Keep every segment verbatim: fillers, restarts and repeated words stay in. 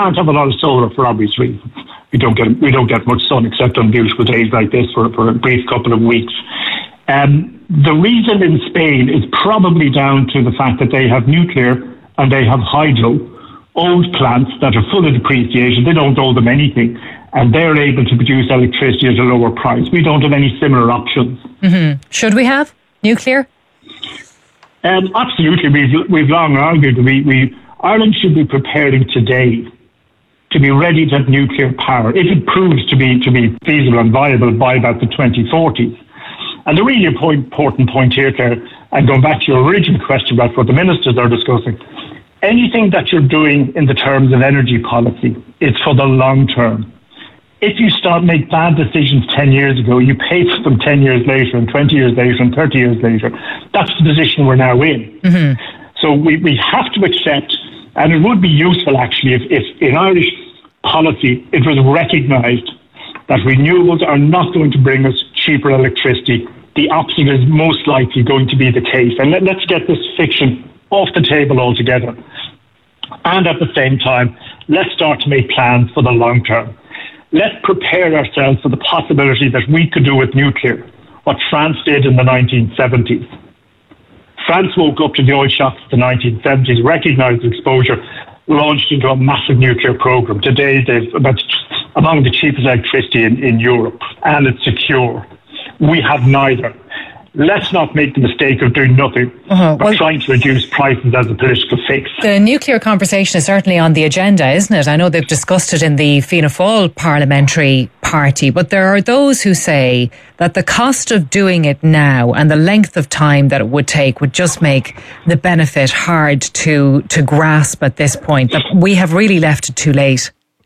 can't have a lot of solar for obvious reasons. We don't get we don't get much sun except on beautiful days like this for, for a brief couple of weeks. Um, the reason in Spain is probably down to the fact that they have nuclear and they have hydro, old plants that are full of depreciation. They don't owe them anything, and they're able to produce electricity at a lower price. We don't have any similar options. Mm-hmm. Should we have nuclear? Um, absolutely. We've we've long argued we, we Ireland should be preparing today to be ready to have nuclear power if it proves to be to be feasible and viable by about the twenty forties. And the really important point here, Claire, and going back to your original question about what the ministers are discussing, anything that you're doing in the terms of energy policy is for the long term. If you start make bad decisions ten years ago, you pay for them ten years later and twenty years later and thirty years later. That's the position we're now in. Mm-hmm. So we, we have to accept, and it would be useful actually if, if in Irish policy it was recognised that renewables are not going to bring us cheaper electricity. The opposite is most likely going to be the case. And let, let's get this fiction off the table altogether. And at the same time, let's start to make plans for the long term. Let's prepare ourselves for the possibility that we could do with nuclear what France did in the nineteen seventies. France woke up to the oil shocks of the nineteen seventies, recognised exposure, launched into a massive nuclear program. Today, they've about among the cheapest electricity in, in Europe, and it's secure. We have neither. Let's not make the mistake of doing nothing, uh-huh. but well, trying to reduce prices as a political fix. The nuclear conversation is certainly on the agenda, isn't it? I know they've discussed it in the Fianna Fáil parliamentary party, but there are those who say that the cost of doing it now and the length of time that it would take would just make the benefit hard to, to grasp at this point, that we have really left it too late.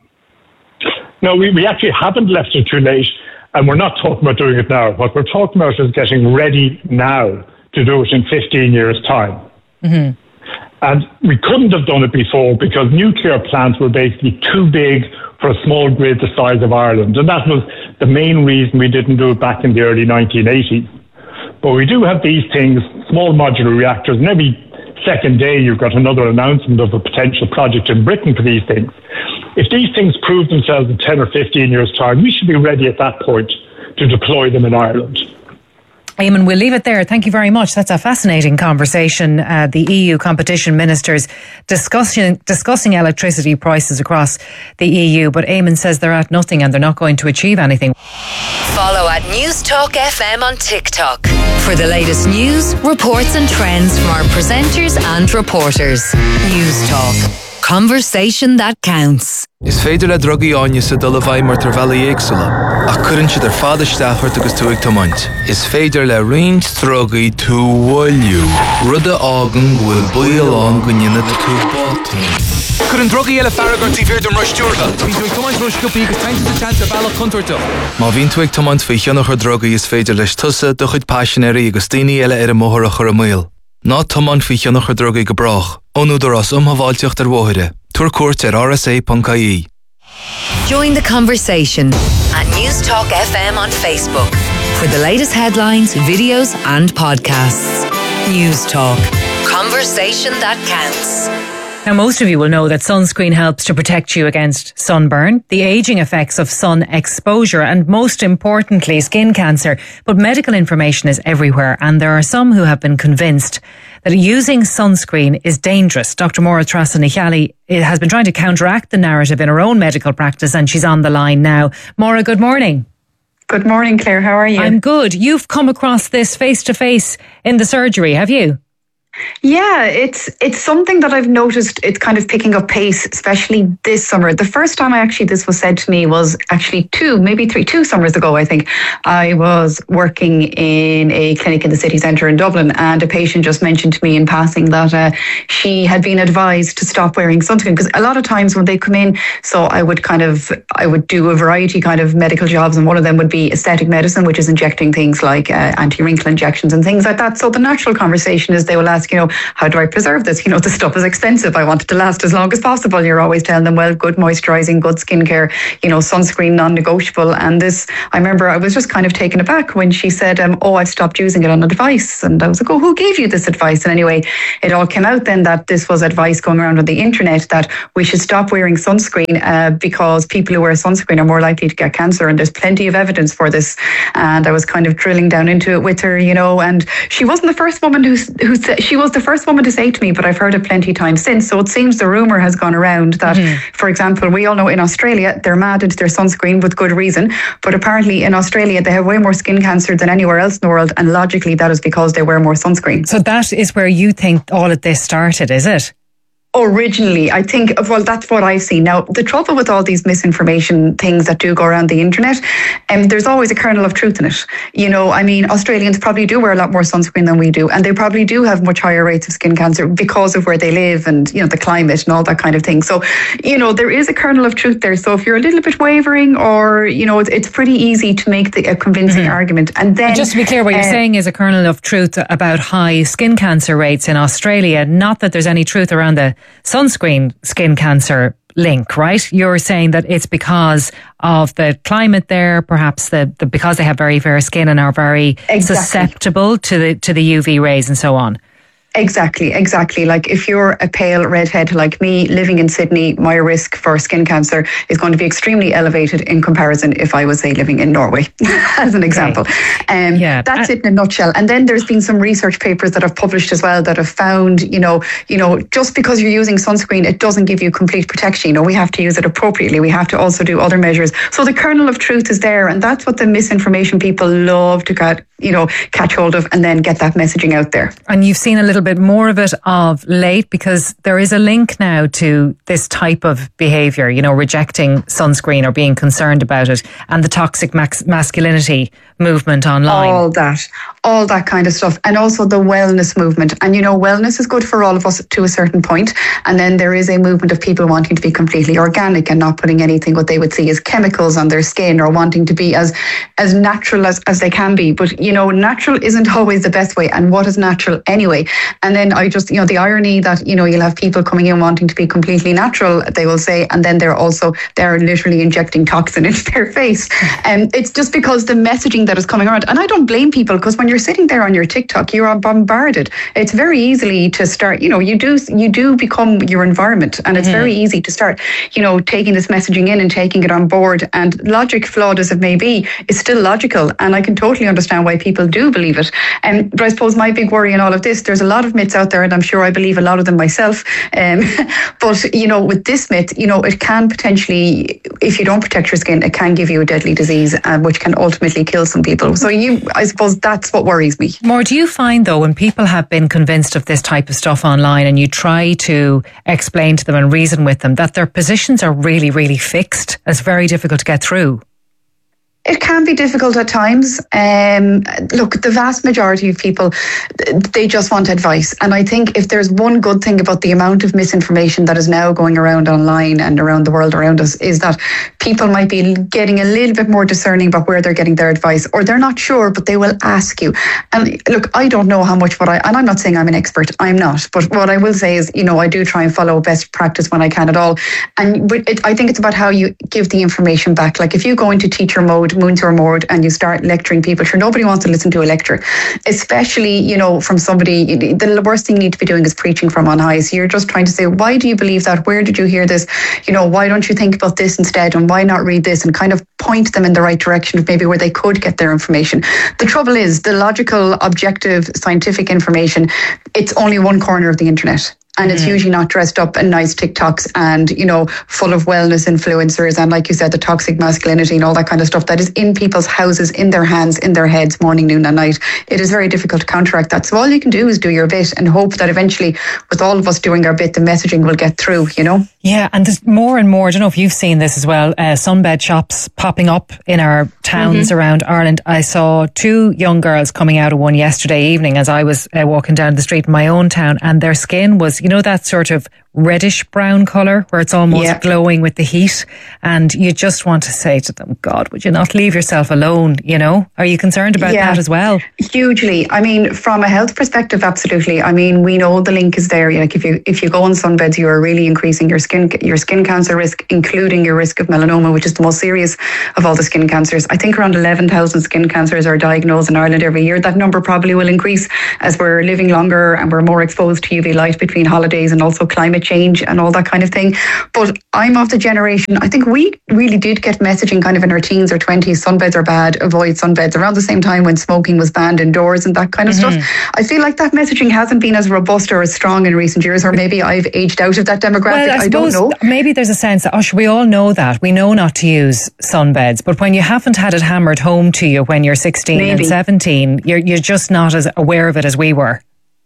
No, we, we actually haven't left it too late. And we're not talking about doing it now. What we're talking about is getting ready now to do it in fifteen years' time. Mm-hmm. And we couldn't have done it before because nuclear plants were basically too big for a small grid the size of Ireland. And that was the main reason we didn't do it back in the early nineteen eighties. But we do have these things, small modular reactors, and every second day you've got another announcement of a potential project in Britain for these things. If these things prove themselves in ten or fifteen years' time, we should be ready at that point to deploy them in Ireland. Eamon, we'll leave it there. Thank you very much. That's a fascinating conversation. Uh, the E U competition ministers discussing discussing electricity prices across the E U, but Eamon says they're at nothing and they're not going to achieve anything. Follow at News Talk F M on TikTok for the latest news, reports and trends from our presenters and reporters. News Talk. Conversation that counts. Is féidir le drogaí áine sa dul a bhaid mar tar bhealaí éagsúla, ach cuireann siad ar fad isteach chuirt agus tú ag tomaint. Is féidir le roinnt drogaí tú bhfuilliú, rud a ágan bhfuil buíoll an go nionad tú bátaí. Cuireann drogaí eile farragar tí bhéir don ruistíortha. Bhín tú ag tomaint ruisciúpaí agus tainteas a chance a bhealach contoirtá. Má bhín tú ag tomaint faoi cheannach ar drogaí is féidir leis tusa do chuid passionéirí agus daoine eile ar a móthar a chur a míl. Ná tomaint faoi cheannach ar drogaí go brach, ónúdar as umhaváilteocht ar bmhóire. Tuair cuairt ar r s a dot I E. Join the conversation at News Talk F M on Facebook for the latest headlines, videos and podcasts. News Talk. Conversation that counts. Now, most of you will know that sunscreen helps to protect you against sunburn, the ageing effects of sun exposure, and most importantly, skin cancer. But medical information is everywhere, and there are some who have been convinced that using sunscreen is dangerous. Doctor Maura Trasanichali has been trying to counteract the narrative in her own medical practice, and she's on the line now. Maura, good morning. Good morning, Claire. How are you? I'm good. You've come across this face-to-face in the surgery, have you? Yeah, it's it's something that I've noticed it's kind of picking up pace, especially this summer. The first time I actually this was said to me was actually two, maybe three, two summers ago, I think. I was working in a clinic in the city centre in Dublin, and a patient just mentioned to me in passing that uh, she had been advised to stop wearing sunscreen, because a lot of times when they come in, so I would kind of, I would do a variety kind of medical jobs, and one of them would be aesthetic medicine, which is injecting things like uh, anti-wrinkle injections and things like that. So the natural conversation is they will ask ask, you know, how do I preserve this? You know, the stuff is expensive. I want it to last as long as possible. You're always telling them, well, good moisturising, good skincare, you know, sunscreen non-negotiable. And this, I remember I was just kind of taken aback when she said, um, oh, I've stopped using it on a device. And I was like, oh, who gave you this advice? And anyway, it all came out then that this was advice going around on the internet that we should stop wearing sunscreen uh, because people who wear sunscreen are more likely to get cancer. And there's plenty of evidence for this. And I was kind of drilling down into it with her, you know, and she wasn't the first woman who, who said, she was the first woman to say to me, but I've heard it plenty of times since. So it seems the rumour has gone around that, mm-hmm. for example, we all know in Australia, they're mad into their sunscreen with good reason. But apparently in Australia, they have way more skin cancer than anywhere else in the world. And logically, that is because they wear more sunscreen. So that is where you think all of this started, is it? Originally, I think, well, that's what I've seen. Now, the trouble with all these misinformation things that do go around the internet, um, there's always a kernel of truth in it. You know, I mean, Australians probably do wear a lot more sunscreen than we do, and they probably do have much higher rates of skin cancer because of where they live and, you know, the climate and all that kind of thing. So, you know, there is a kernel of truth there. So if you're a little bit wavering or, you know, it's, it's pretty easy to make the, a convincing mm-hmm. argument. And then... And just to be clear, what uh, you're saying is a kernel of truth about high skin cancer rates in Australia, not that there's any truth around the sunscreen skin cancer link, right? You're saying that it's because of the climate there, perhaps the, the because they have very fair skin and are very exactly. susceptible to the to the U V rays and so on. Exactly, exactly. Like if you're a pale redhead like me living in Sydney, my risk for skin cancer is going to be extremely elevated in comparison if I was, say, living in Norway, as an example. Okay. Um, yeah. That's I- it in a nutshell. And then there's been some research papers that I've published as well that have found, you know, you know, just because you're using sunscreen, it doesn't give you complete protection. You know, we have to use it appropriately. We have to also do other measures. So the kernel of truth is there. And that's what the misinformation people love to get, you know, catch hold of and then get that messaging out there. And you've seen a little bit more of it of late because there is a link now to this type of behaviour, you know, rejecting sunscreen or being concerned about it, and the toxic max- masculinity movement online. All that, all that kind of stuff. And also the wellness movement. And, you know, wellness is good for all of us to a certain point. And then there is a movement of people wanting to be completely organic and not putting anything what they would see as chemicals on their skin, or wanting to be as, as natural as, as they can be. But, you know, natural isn't always the best way. And what is natural anyway? And then I just, you know, the irony that, you know, you'll have people coming in wanting to be completely natural, they will say, and then they're also, they're literally injecting toxin into their face. And um, it's just because the messaging that is coming around. And I don't blame people, because when you're sitting there on your TikTok, you're bombarded. It's very easily to start, you know, you do, you do become your environment, and it's mm-hmm. very easy to start, you know, taking this messaging in and taking it on board. And logic, flawed as it may be, is still logical. And I can totally understand why people do believe it. Um, but I suppose my big worry in all of this, there's a lot of myths out there, and I'm sure I believe a lot of them myself. Um, but, you know, with this myth, you know, it can potentially, if you don't protect your skin, it can give you a deadly disease, uh, which can ultimately kill some people. So you, I suppose that's what worries me. Maura, do you find though, when people have been convinced of this type of stuff online and you try to explain to them and reason with them, that their positions are really, really fixed? It's very difficult to get through. It can be difficult at times. Um, look, the vast majority of people, they just want advice. And I think if there's one good thing about the amount of misinformation that is now going around online and around the world around us, is that people might be getting a little bit more discerning about where they're getting their advice, or they're not sure, but they will ask you. And look, I don't know how much what I, and I'm not saying I'm an expert, I'm not, but what I will say is, you know, I do try and follow best practice when I can at all. And it, I think it's about how you give the information back. Like if you go into teacher mode, Moonsor mode, and you start lecturing people, sure, nobody wants to listen to a lecture, especially, you know, from somebody. The worst thing you need to be doing is preaching from on high. So you're just trying to say, why do you believe that? Where did you hear this? You know, why don't you think about this instead? And why not read this? And kind of point them in the right direction of maybe where they could get their information. The trouble is, the logical, objective, scientific information, it's only one corner of the internet. And it's mm. usually not dressed up in nice TikToks and, you know, full of wellness influencers and, like you said, the toxic masculinity and all that kind of stuff that is in people's houses, in their hands, in their heads, morning, noon and night. It is very difficult to counteract that. So all you can do is do your bit and hope that eventually, with all of us doing our bit, the messaging will get through, you know? Yeah, and there's more and more, I don't know if you've seen this as well, uh, sunbed shops popping up in our towns mm-hmm. around Ireland. I saw two young girls coming out of one yesterday evening as I was uh, walking down the street in my own town, and their skin was, you know, that sort of reddish brown colour where it's almost Yeah. glowing with the heat, and you just want to say to them, God, would you not leave yourself alone, you know? Are you concerned about Yeah. that as well? Hugely. I mean, from a health perspective, absolutely. I mean, we know the link is there. Like if you if you go on sunbeds, you are really increasing your skin your skin cancer risk, including your risk of melanoma, which is the most serious of all the skin cancers. I think around eleven thousand skin cancers are diagnosed in Ireland every year. That number probably will increase as we're living longer and we're more exposed to U V light between holidays and also climate change and all that kind of thing. But I'm of the generation, I think we really did get messaging kind of in our teens or twenties, sunbeds are bad, avoid sunbeds, around the same time when smoking was banned indoors and that kind of Mm-hmm. stuff. I feel like that messaging hasn't been as robust or as strong in recent years, or maybe I've aged out of that demographic. Well, I, I don't suppose know. maybe there's a sense that, oh, sure, we all know that. We know not to use sunbeds, but when you haven't had it hammered home to you when you're sixteen Maybe. and seventeen, you're, you're just not as aware of it as we were.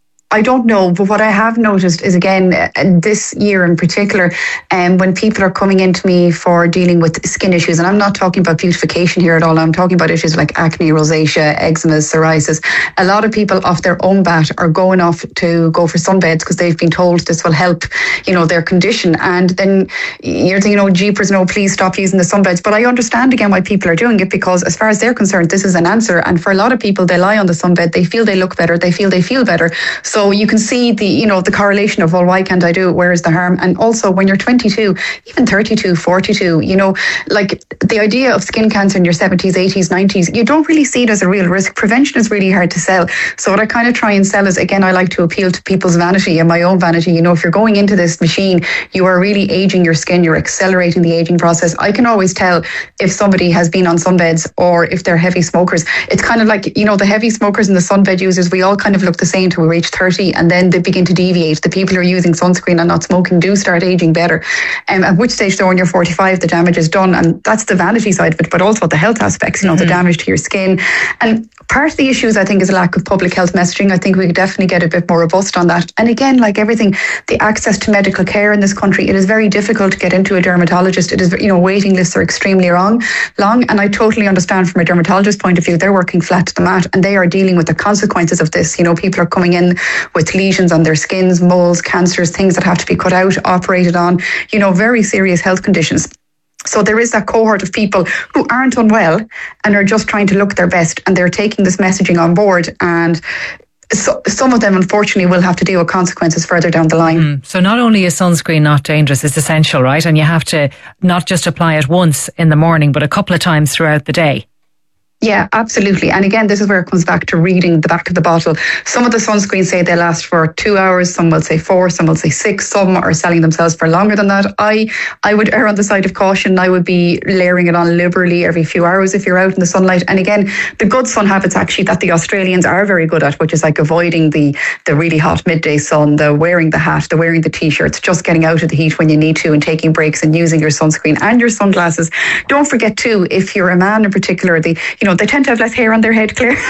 I don't know, but what I have noticed is, again, uh, this year in particular, um, when people are coming into me for dealing with skin issues, and I'm not talking about beautification here at all, I'm talking about issues like acne, rosacea, eczema, psoriasis. A lot of people off their own bat are going off to go for sunbeds because they've been told this will help, you know, their condition. And then you're thinking, oh, jeepers, no, please stop using the sunbeds. But I understand again why people are doing it, because as far as they're concerned, this is an answer. And for a lot of people, they lie on the sunbed, they feel they look better, they feel they feel better. So So you can see the, you know, the correlation of, well, why can't I do it? Where is the harm? And also when you're twenty-two, even thirty-two, forty-two, you know, like the idea of skin cancer in your seventies, eighties, nineties, you don't really see it as a real risk. Prevention is really hard to sell. So what I kind of try and sell is, again, I like to appeal to people's vanity and my own vanity. You know, if you're going into this machine, you are really aging your skin, you're accelerating the aging process. I can always tell if somebody has been on sunbeds or if they're heavy smokers. It's kind of like, you know, the heavy smokers and the sunbed users, we all kind of look the same till we reach thirty, and then they begin to deviate. The people who are using sunscreen and not smoking do start aging better. Um, at which stage, though, when you're forty-five, the damage is done. And that's the vanity side of it, but also the health aspects, you know, mm-hmm. the damage to your skin. And part of the issues, I think, is a lack of public health messaging. I think we could definitely get a bit more robust on that. And again, like everything, the access to medical care in this country, it is very difficult to get into a dermatologist. It is, you know, waiting lists are extremely long, long. And I totally understand from a dermatologist's point of view, they're working flat to the mat and they are dealing with the consequences of this. You know, people are coming in with lesions on their skins, moles, cancers, things that have to be cut out, operated on, you know, very serious health conditions. So there is that cohort of people who aren't unwell and are just trying to look their best, and they're taking this messaging on board, and so, some of them unfortunately will have to deal with consequences further down the line. Mm. So not only is sunscreen not dangerous, it's essential, right? And you have to not just apply it once in the morning, but a couple of times throughout the day. Yeah, absolutely. And again, this is where it comes back to reading the back of the bottle. Some of the sunscreens say they last for two hours, some will say four, some will say six, some are selling themselves for longer than that. I I would err on the side of caution. I would be layering it on liberally every few hours if you're out in the sunlight. And again, the good sun habits actually that the Australians are very good at, which is like avoiding the, the really hot midday sun, the wearing the hat, the wearing the t-shirts, just getting out of the heat when you need to and taking breaks and using your sunscreen and your sunglasses. Don't forget too, if you're a man in particular, the you know, they tend to have less hair on their head, Claire.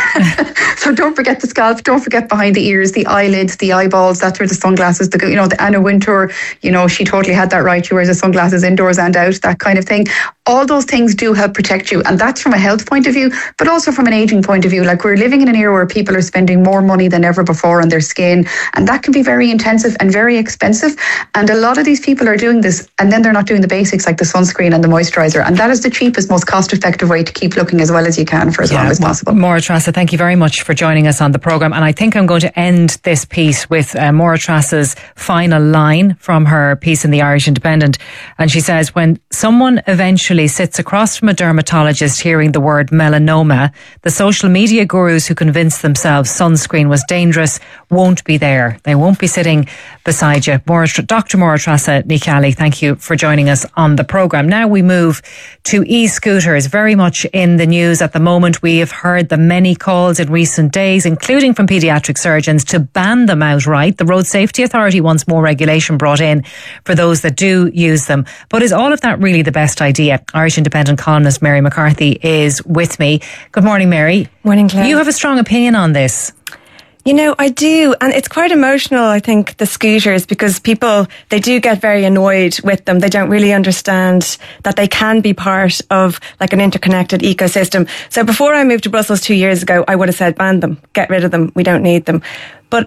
So don't forget the scalp, don't forget behind the ears, the eyelids, the eyeballs, that's where the sunglasses, the, you know, the Anna Wintour, you know, she totally had that right. She wears the sunglasses indoors and out, that kind of thing. All those things do help protect you. And that's from a health point of view, but also from an aging point of view. Like we're living in an era where people are spending more money than ever before on their skin. And that can be very intensive and very expensive. And a lot of these people are doing this and then they're not doing the basics like the sunscreen and the moisturizer. And that is the cheapest, most cost effective way to keep looking as well as you can for as yeah, long as possible. Maura Trassa, thank you very much for joining us on the programme. And I think I'm going to end this piece with uh, Maura Trassa's final line from her piece in the Irish Independent. And she says, when someone eventually sits across from a dermatologist hearing the word melanoma, the social media gurus who convinced themselves sunscreen was dangerous won't be there. They won't be sitting beside you. Maura, Doctor Maura Trassa Ní Cheallaigh, thank you for joining us on the programme. Now we move to e-scooters, very much in the news at the moment. We have heard the many calls in recent days, including from paediatric surgeons, to ban them outright. The Road Safety Authority wants more regulation brought in for those that do use them. But is all of that really the best idea? Irish Independent columnist Mary McCarthy is with me. Good morning, Mary. Morning, Claire. You have a strong opinion on this. You know, I do. And it's quite emotional, I think, the scooters, because people, they do get very annoyed with them. They don't really understand that they can be part of like an interconnected ecosystem. So before I moved to Brussels two years ago, I would have said ban them, get rid of them. We don't need them. But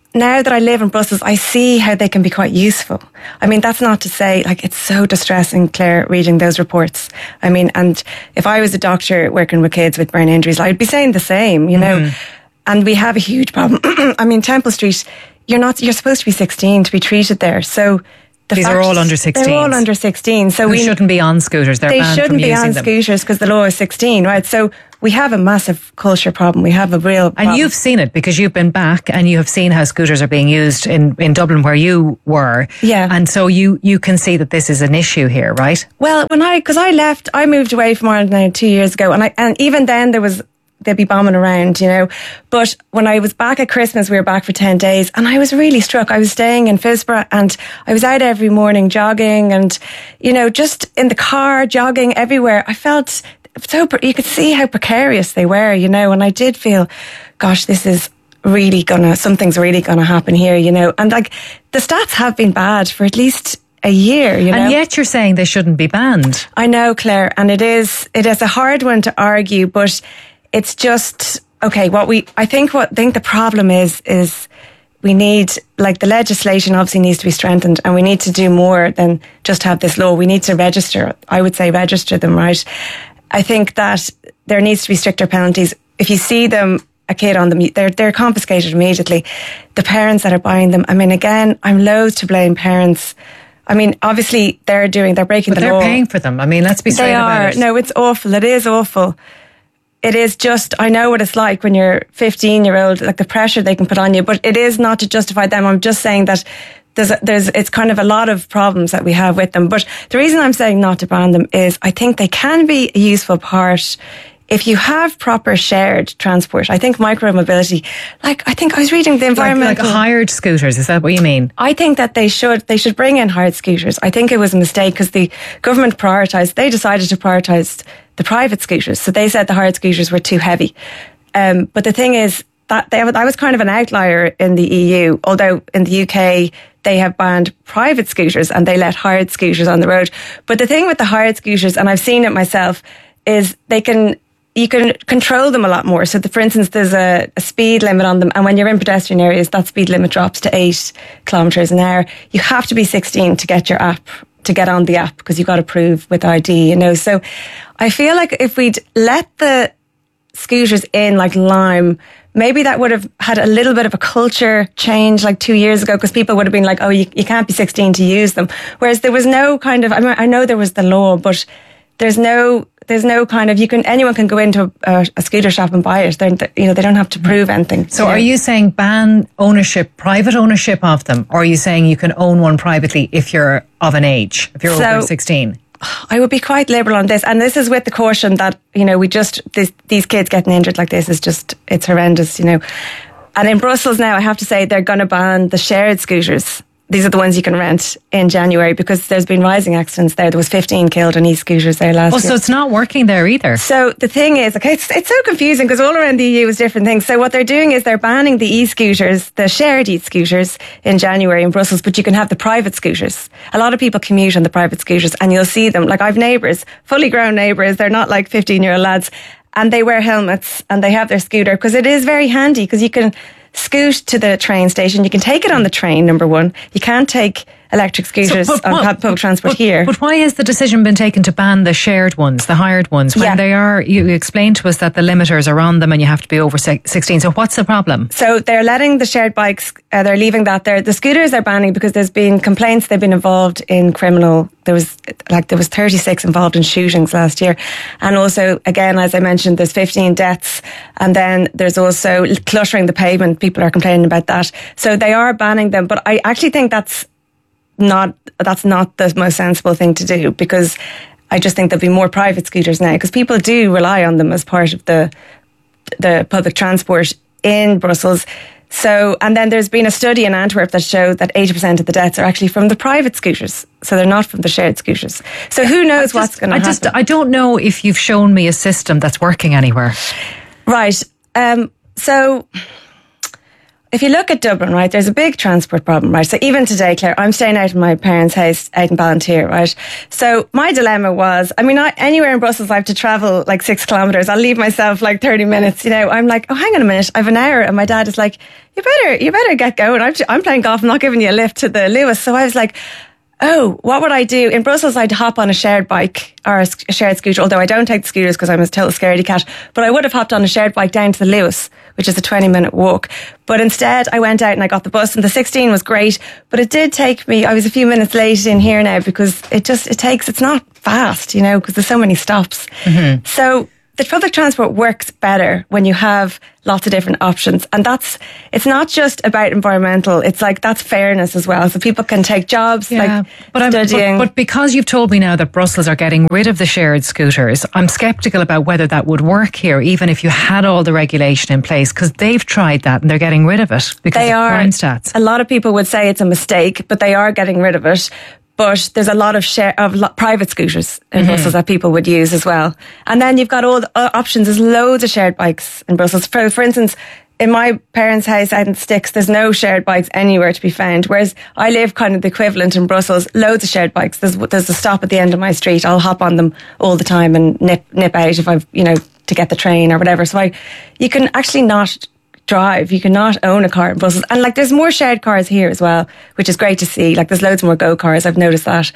now that I live in Brussels, I see how they can be quite useful. I mean, that's not to say, like, it's so distressing, Claire, reading those reports. I mean, and if I was a doctor working with kids with brain injuries, I'd be saying the same, you know. Mm-hmm. And we have a huge problem. I mean, Temple Street, you're not, you're supposed to be sixteen to be treated there. So the these are all under sixteen. They're all under sixteen. So Who we shouldn't be on scooters. They're they banned shouldn't from be using on them. scooters because the law is sixteen, right? So we have a massive culture problem. We have a real problem. And you've seen it because you've been back and you have seen how scooters are being used in, in Dublin where you were. Yeah. And so you, you can see that this is an issue here, right? Well, when I, because I left, I moved away from Ireland now two years ago, and I, and even then there was, they'd be bombing around, you know. But when I was back at Christmas, we were back for ten days, and I was really struck. I was staying in Fisborough, and I was out every morning jogging, and, you know, just in the car, jogging everywhere. I felt so, you could see how precarious they were, you know, and I did feel, gosh, this is really gonna, something's really gonna happen here, you know. And like, the stats have been bad for at least a year, you know. And yet you're saying they shouldn't be banned. I know, Claire, and it is, it is a hard one to argue, but it's just, okay, what we, I think what, I think the problem is, is we need, like, the legislation obviously needs to be strengthened, and we need to do more than just have this law. We need to register, I would say register them, right? I think that there needs to be stricter penalties. If you see them, a kid on them, they're, they're confiscated immediately. The parents that are buying them, I mean, again, I'm loath to blame parents. I mean, obviously they're doing, they're breaking but the they're law. They're paying for them. I mean, let's be straight they about are. it. No, it's awful. It is awful. It is just, I know what it's like when you're fifteen year old, like the pressure they can put on you, but it is not to justify them. I'm just saying that there's, there's, it's kind of a lot of problems that we have with them. But the reason I'm saying not to ban them is I think they can be a useful part if you have proper shared transport. I think micromobility, like, I think I was reading the environmental... Like, like hired scooters, is that what you mean? I think that they should, they should bring in hired scooters. I think it was a mistake because the government prioritised, they decided to prioritise the private scooters. So they said the hired scooters were too heavy. Um, but the thing is, that they, that was kind of an outlier in the E U, although in the U K they have banned private scooters and they let hired scooters on the road. But the thing with the hired scooters, and I've seen it myself, is they can, you can control them a lot more. So the, for instance, there's a, a speed limit on them, and when you're in pedestrian areas, that speed limit drops to eight kilometres an hour. You have to be sixteen to get your app, to get on the app, because you've got to prove with I D, you know. So I feel like if we'd let the scooters in like Lime, maybe that would have had a little bit of a culture change like two years ago, because people would have been like, oh, you, you can't be sixteen to use them. Whereas there was no kind of, I mean, I know there was the law, but there's no, there's no kind of, you can, anyone can go into a, a scooter shop and buy it. They're, you know, they don't have to prove anything. So yeah. Are you saying ban ownership, private ownership of them? Or are you saying you can own one privately if you're of an age, if you're so, over sixteen? I would be quite liberal on this, and this is with the caution that, you know, we just, this, these kids getting injured like this is just, it's horrendous, you know. And in Brussels now, I have to say, they're going to ban the shared scooters. These are the ones you can rent in January, because there's been rising accidents there. There was fifteen killed on e-scooters there last oh, year. Oh, so it's not working there either. So the thing is, okay, it's, it's so confusing because all around the E U is different things. So what they're doing is they're banning the e-scooters, the shared e-scooters in January in Brussels, but you can have the private scooters. A lot of people commute on the private scooters, and you'll see them. Like, I've neighbours, fully grown neighbours. They're not like fifteen year old lads, and they wear helmets and they have their scooter, because it is very handy, because you can scoot to the train station. You can take it on the train, number one. You can't take electric scooters so, but, on but, public transport but, here. But why has the decision been taken to ban the shared ones, the hired ones, when yeah. they are, you explained to us that the limiters are on them and you have to be over sixteen. So what's the problem? So they're letting the shared bikes, uh, they're leaving that there. The scooters are banning because there's been complaints they've been involved in criminal, there was like there was thirty-six involved in shootings last year. And also, again, as I mentioned, there's fifteen deaths, and then there's also cluttering the pavement. People are complaining about that. So they are banning them, but I actually think that's not that's not the most sensible thing to do, because I just think there'll be more private scooters now, because people do rely on them as part of the the public transport in Brussels. So, and then there's been a study in Antwerp that showed that eighty percent of the deaths are actually from the private scooters. So they're not from the shared scooters. So who knows just, what's going to happen? I just, I don't know if you've shown me a system that's working anywhere. Right. Um, so if you look at Dublin, right, there's a big transport problem, right? So even today, Claire, I'm staying out in my parents' house out in Ballantyre, right? So my dilemma was, I mean, I, anywhere in Brussels, I have to travel like six kilometres. I'll leave myself like thirty minutes, you know. I'm like, oh, hang on a minute, I have an hour. And my dad is like, you better, you better get going. I'm, I'm playing golf, I'm not giving you a lift to the Lewis. So I was like, oh, what would I do? In Brussels, I'd hop on a shared bike or a shared scooter, although I don't take the scooters because I'm a total scaredy cat. But I would have hopped on a shared bike down to the Lewis, which is a twenty minute walk. But instead, I went out and I got the bus, and the sixteen was great. But it did take me, I was a few minutes late in here now because it just, it takes, it's not fast, you know, because there's so many stops. Mm-hmm. So the public transport works better when you have lots of different options. And that's, it's not just about environmental, it's like, that's fairness as well. So people can take jobs, yeah, like but studying. I'm, but, but because you've told me now that Brussels are getting rid of the shared scooters, I'm sceptical about whether that would work here, even if you had all the regulation in place, because they've tried that and they're getting rid of it because they of are, crime stats. A lot of people would say it's a mistake, but they are getting rid of it. But there's a lot of share of lo- private scooters in mm-hmm. Brussels that people would use as well. And then you've got all the uh, options. There's loads of shared bikes in Brussels. For, for instance, in my parents' house out in Sticks, there's no shared bikes anywhere to be found. Whereas I live kind of the equivalent in Brussels, loads of shared bikes. There's there's a stop at the end of my street. I'll hop on them all the time and nip nip out if I've, you know, to get the train or whatever. So I, you can actually not drive. You cannot own a car in Brussels. And like there's more shared cars here as well, which is great to see. Like there's loads more go cars. I've noticed that.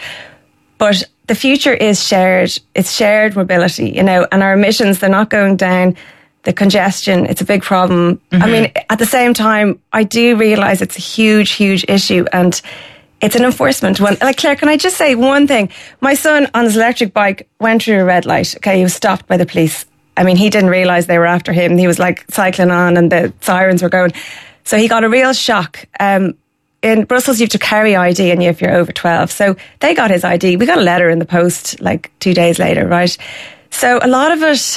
But the future is shared. It's shared mobility, you know, and our emissions, they're not going down. The congestion, it's a big problem. Mm-hmm. I mean, at the same time, I do realise it's a huge, huge issue, and it's an enforcement one. Like, Claire, can I just say one thing? My son on his electric bike went through a red light. Okay, he was stopped by the police. I mean, he didn't realise they were after him. He was like cycling on and the sirens were going. So he got a real shock. Um, in Brussels, you have to carry I D and you if you're over twelve. So they got his I D. We got a letter in the post like two days later, right? So a lot of it,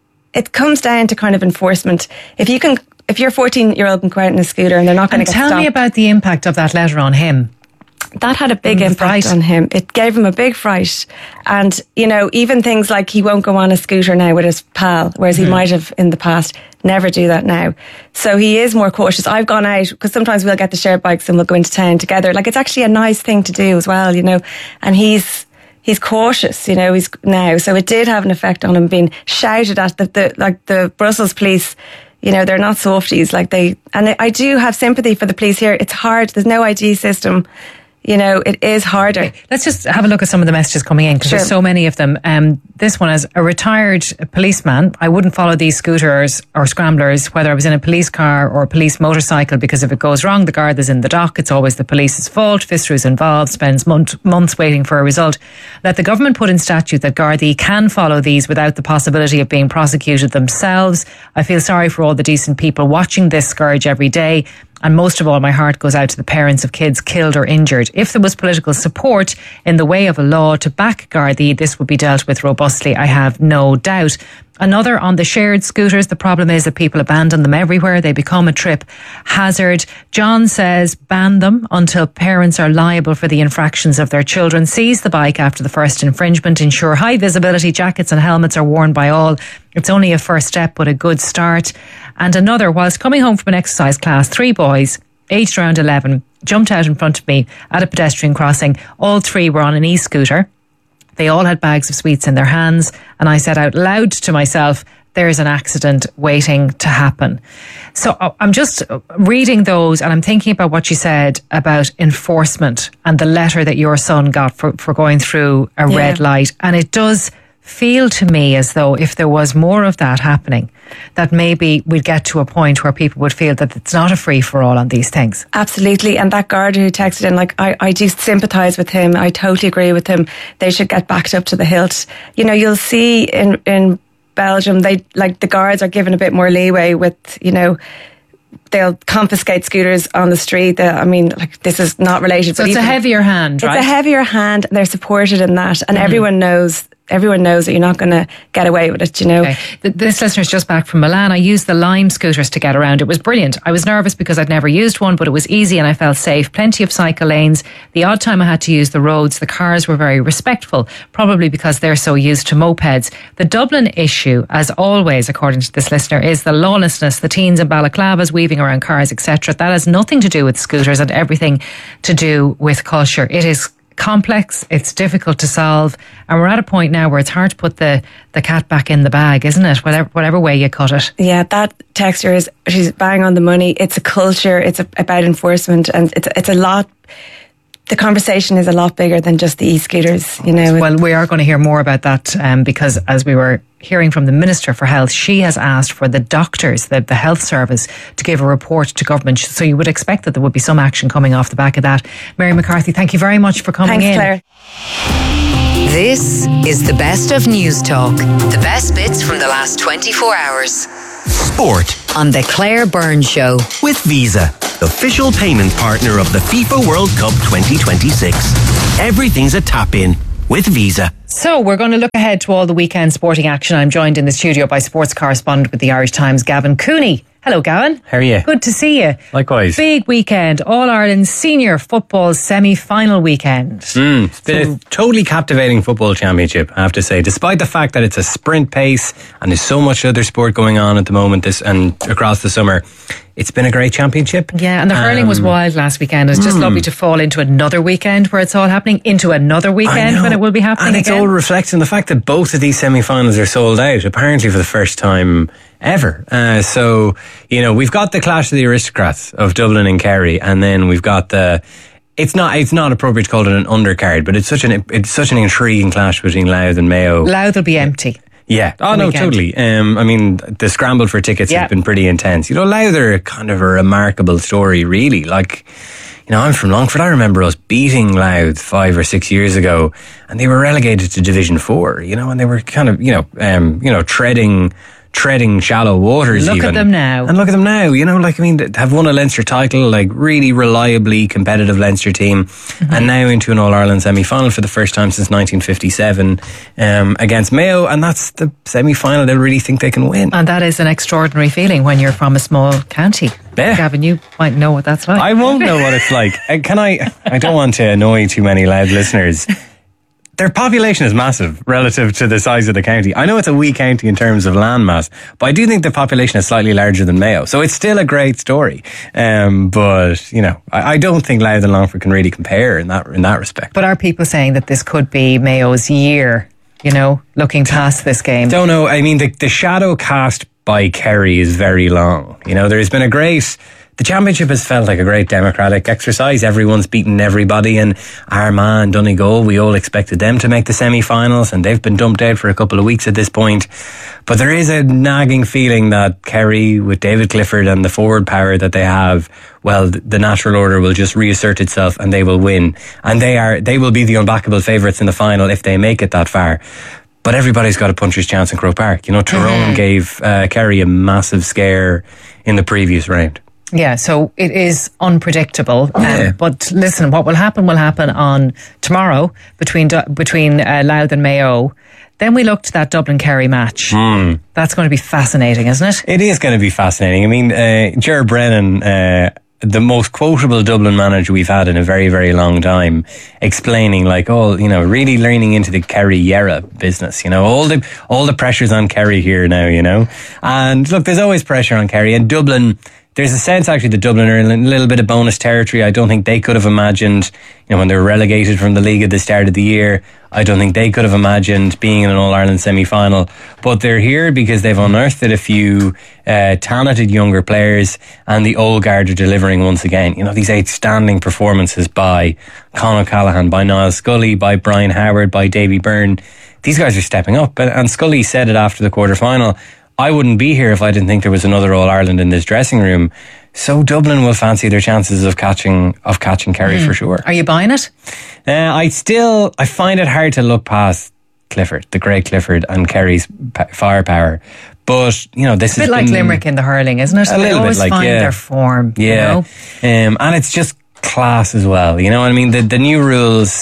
it comes down to kind of enforcement. If you can, if you're fourteen year old and go out in a scooter and they're not going to get stopped. Tell me about the impact of that letter on him. That had a big Mm, impact fright. on him. It gave him a big fright. And, you know, even things like he won't go on a scooter now with his pal, whereas he might have in the past. Never do that now. So he is more cautious. I've gone out, because sometimes we'll get the shared bikes and we'll go into town together. Like, it's actually a nice thing to do as well, you know. And he's he's cautious, you know, he's now. So it did have an effect on him being shouted at. The, the like the Brussels police, you know, they're not softies. Like they, and I do have sympathy for the police here. It's hard. There's no I D system. You know, it is harder. Okay, let's just have a look at some of the messages coming in, because Sure. there's so many of them. Um, this one is a retired policeman. I wouldn't follow these scooters or scramblers, whether I was in a police car or a police motorcycle, because if it goes wrong, the guard is in the dock. It's always the police's fault. Fitzroy's involved, spends month, months waiting for a result. Let the government put in statute that Gardaí can follow these without the possibility of being prosecuted themselves. I feel sorry for all the decent people watching this scourge every day. And most of all, my heart goes out to the parents of kids killed or injured. If there was political support in the way of a law to back Gardaí, this would be dealt with robustly, I have no doubt. Another on the shared scooters, the problem is that people abandon them everywhere. They become a trip hazard. John says ban them until parents are liable for the infractions of their children. Seize the bike after the first infringement. Ensure high visibility jackets and helmets are worn by all. It's only a first step, but a good start. And another, whilst coming home from an exercise class, three boys, aged around eleven, jumped out in front of me at a pedestrian crossing. All three were on an e-scooter. They all had bags of sweets in their hands, and I said out loud to myself, there's an accident waiting to happen. So I'm just reading those and I'm thinking about what you said about enforcement and the letter that your son got for, for going through a Yeah. red light. And it does feel to me as though if there was more of that happening, that maybe we'd get to a point where people would feel that it's not a free-for-all on these things. Absolutely. And that guard who texted in, like, I, I do sympathise with him. I totally agree with him. They should get backed up to the hilt. You know, you'll see in, in Belgium, they, like, the guards are given a bit more leeway with, you know, they'll confiscate scooters on the street. They, I mean, like, this is not related. So but it's a even- heavier hand, It's right? a heavier hand. And they're supported in that. And mm-hmm. everyone knows everyone knows that you're not going to get away with it, you know. Okay. This listener's just back from Milan. I used the Lime scooters to get around. It was brilliant. I was nervous because I'd never used one, but it was easy and I felt safe. Plenty of cycle lanes. The odd time I had to use the roads, the cars were very respectful, probably because they're so used to mopeds. The Dublin issue, as always, according to this listener, is the lawlessness, the teens in balaclavas weaving around cars, et cetera. That has nothing to do with scooters and everything to do with culture. It is complex, it's difficult to solve, and we're at a point now where it's hard to put the, the cat back in the bag, isn't it? Whatever whatever way you cut it. Yeah, that texter is, she's bang on the money. It's a culture, it's a, about enforcement, and it's it's a lot. The conversation is a lot bigger than just the e-scooters, you know. Well, we are going to hear more about that um, because as we were hearing from the Minister for Health, she has asked for the doctors, the, the health service, to give a report to government. So you would expect that there would be some action coming off the back of that. Mary McCarthy, thank you very much for coming Thanks, in. Claire. This is the best of News Talk. The best bits from the last twenty-four hours. Sport On the Claire Byrne Show. with Visa, official payment partner of the FIFA World Cup twenty twenty-six. Everything's a tap-in with Visa. So we're going to look ahead to all the weekend sporting action. I'm joined in the studio by sports correspondent with the Irish Times, Gavin Cooney. Hello, Gavin. How are you? Good to see you. Likewise. Big weekend, All-Ireland Senior Football semi-final weekend. Mm, it's been so, a totally captivating football championship, I have to say. Despite the fact that it's a sprint pace and there's so much other sport going on at the moment this and across the summer, it's been a great championship. Yeah, and the hurling um, was wild last weekend. It's just mm. lovely to fall into another weekend where it's all happening, into another weekend when it will be happening and it's again. all reflecting the fact that both of these semi-finals are sold out, apparently for the first time ever. Uh, so, you know, we've got the clash of the aristocrats of Dublin and Kerry, and then we've got the... It's not it's not appropriate to call it an undercard, but it's such an it's such an intriguing clash between Louth and Mayo. Louth will be empty. Yeah. Oh, no, weekend. totally. Um, I mean, the scramble for tickets yeah. has been pretty intense. You know, Louth are kind of a remarkable story, really. Like, you know, I'm from Longford. I remember us beating Louth five or six years ago, and they were relegated to Division Four, you know, and they were kind of, you know, um, you know, treading... treading shallow waters. Look even. at them now. And look at them now, you know, like, I mean, have won a Leinster title, like really reliably competitive Leinster team, mm-hmm. and now into an All-Ireland semi-final for the first time since nineteen fifty-seven um, against Mayo, and that's the semi-final they'll really think they can win. And that is an extraordinary feeling when you're from a small county. Yeah. Gavin, you might know what that's like. I won't know what it's like. Can I, I don't want to annoy too many loud listeners. Their population is massive relative to the size of the county. I know it's a wee county in terms of landmass, but I do think the population is slightly larger than Mayo. So it's still a great story. Um, but, you know, I, I don't think Louth and Longford can really compare in that in that respect. But are people saying that this could be Mayo's year, you know, looking past this game? Don't know. I mean, the, the shadow cast by Kerry is very long. You know, there's been a great... The championship has felt like a great democratic exercise. Everyone's beaten everybody, and Armagh and Donegal, we all expected them to make the semi-finals, and they've been dumped out for a couple of weeks at this point. But there is a nagging feeling that Kerry, with David Clifford and the forward power that they have, well, the natural order will just reassert itself and they will win. And they are they will be the unbackable favourites in the final if they make it that far. But everybody's got a puncher's chance in Croke Park. You know, Tyrone mm. gave uh, Kerry a massive scare in the previous round. Yeah, so it is unpredictable. Um, yeah. But listen, what will happen will happen on tomorrow between between uh, Louth and Mayo. Then we look to that Dublin-Kerry match. Mm. That's going to be fascinating, isn't it? It is going to be fascinating. I mean, uh, Ger Brennan, uh, the most quotable Dublin manager we've had in a very, very long time, explaining like, oh, you know, really leaning into the Kerry-Yera business, you know, all the all the pressure's on Kerry here now, you know. And look, there's always pressure on Kerry. And Dublin... There's a sense actually that Dublin are in a little bit of bonus territory. I don't think they could have imagined, you know, when they were relegated from the league at the start of the year, I don't think they could have imagined being in an All-Ireland semi-final. But they're here because they've unearthed a few uh, talented younger players, and the old guard are delivering once again. You know, these outstanding performances by Con O'Callaghan, by Niall Scully, by Brian Howard, by Davy Byrne. These guys are stepping up. And Scully said it after the quarter-final, I wouldn't be here if I didn't think there was another All-Ireland in this dressing room. So Dublin will fancy their chances of catching of catching Kerry mm. for sure. Are you buying it? Uh, I still I find it hard to look past Clifford, the great Clifford, and Kerry's p- firepower. But you know, this is a bit like Limerick in the hurling, isn't it? A they little always bit like find yeah. their form. Yeah, you know? um, and it's just class as well. You know what I mean? The the new rules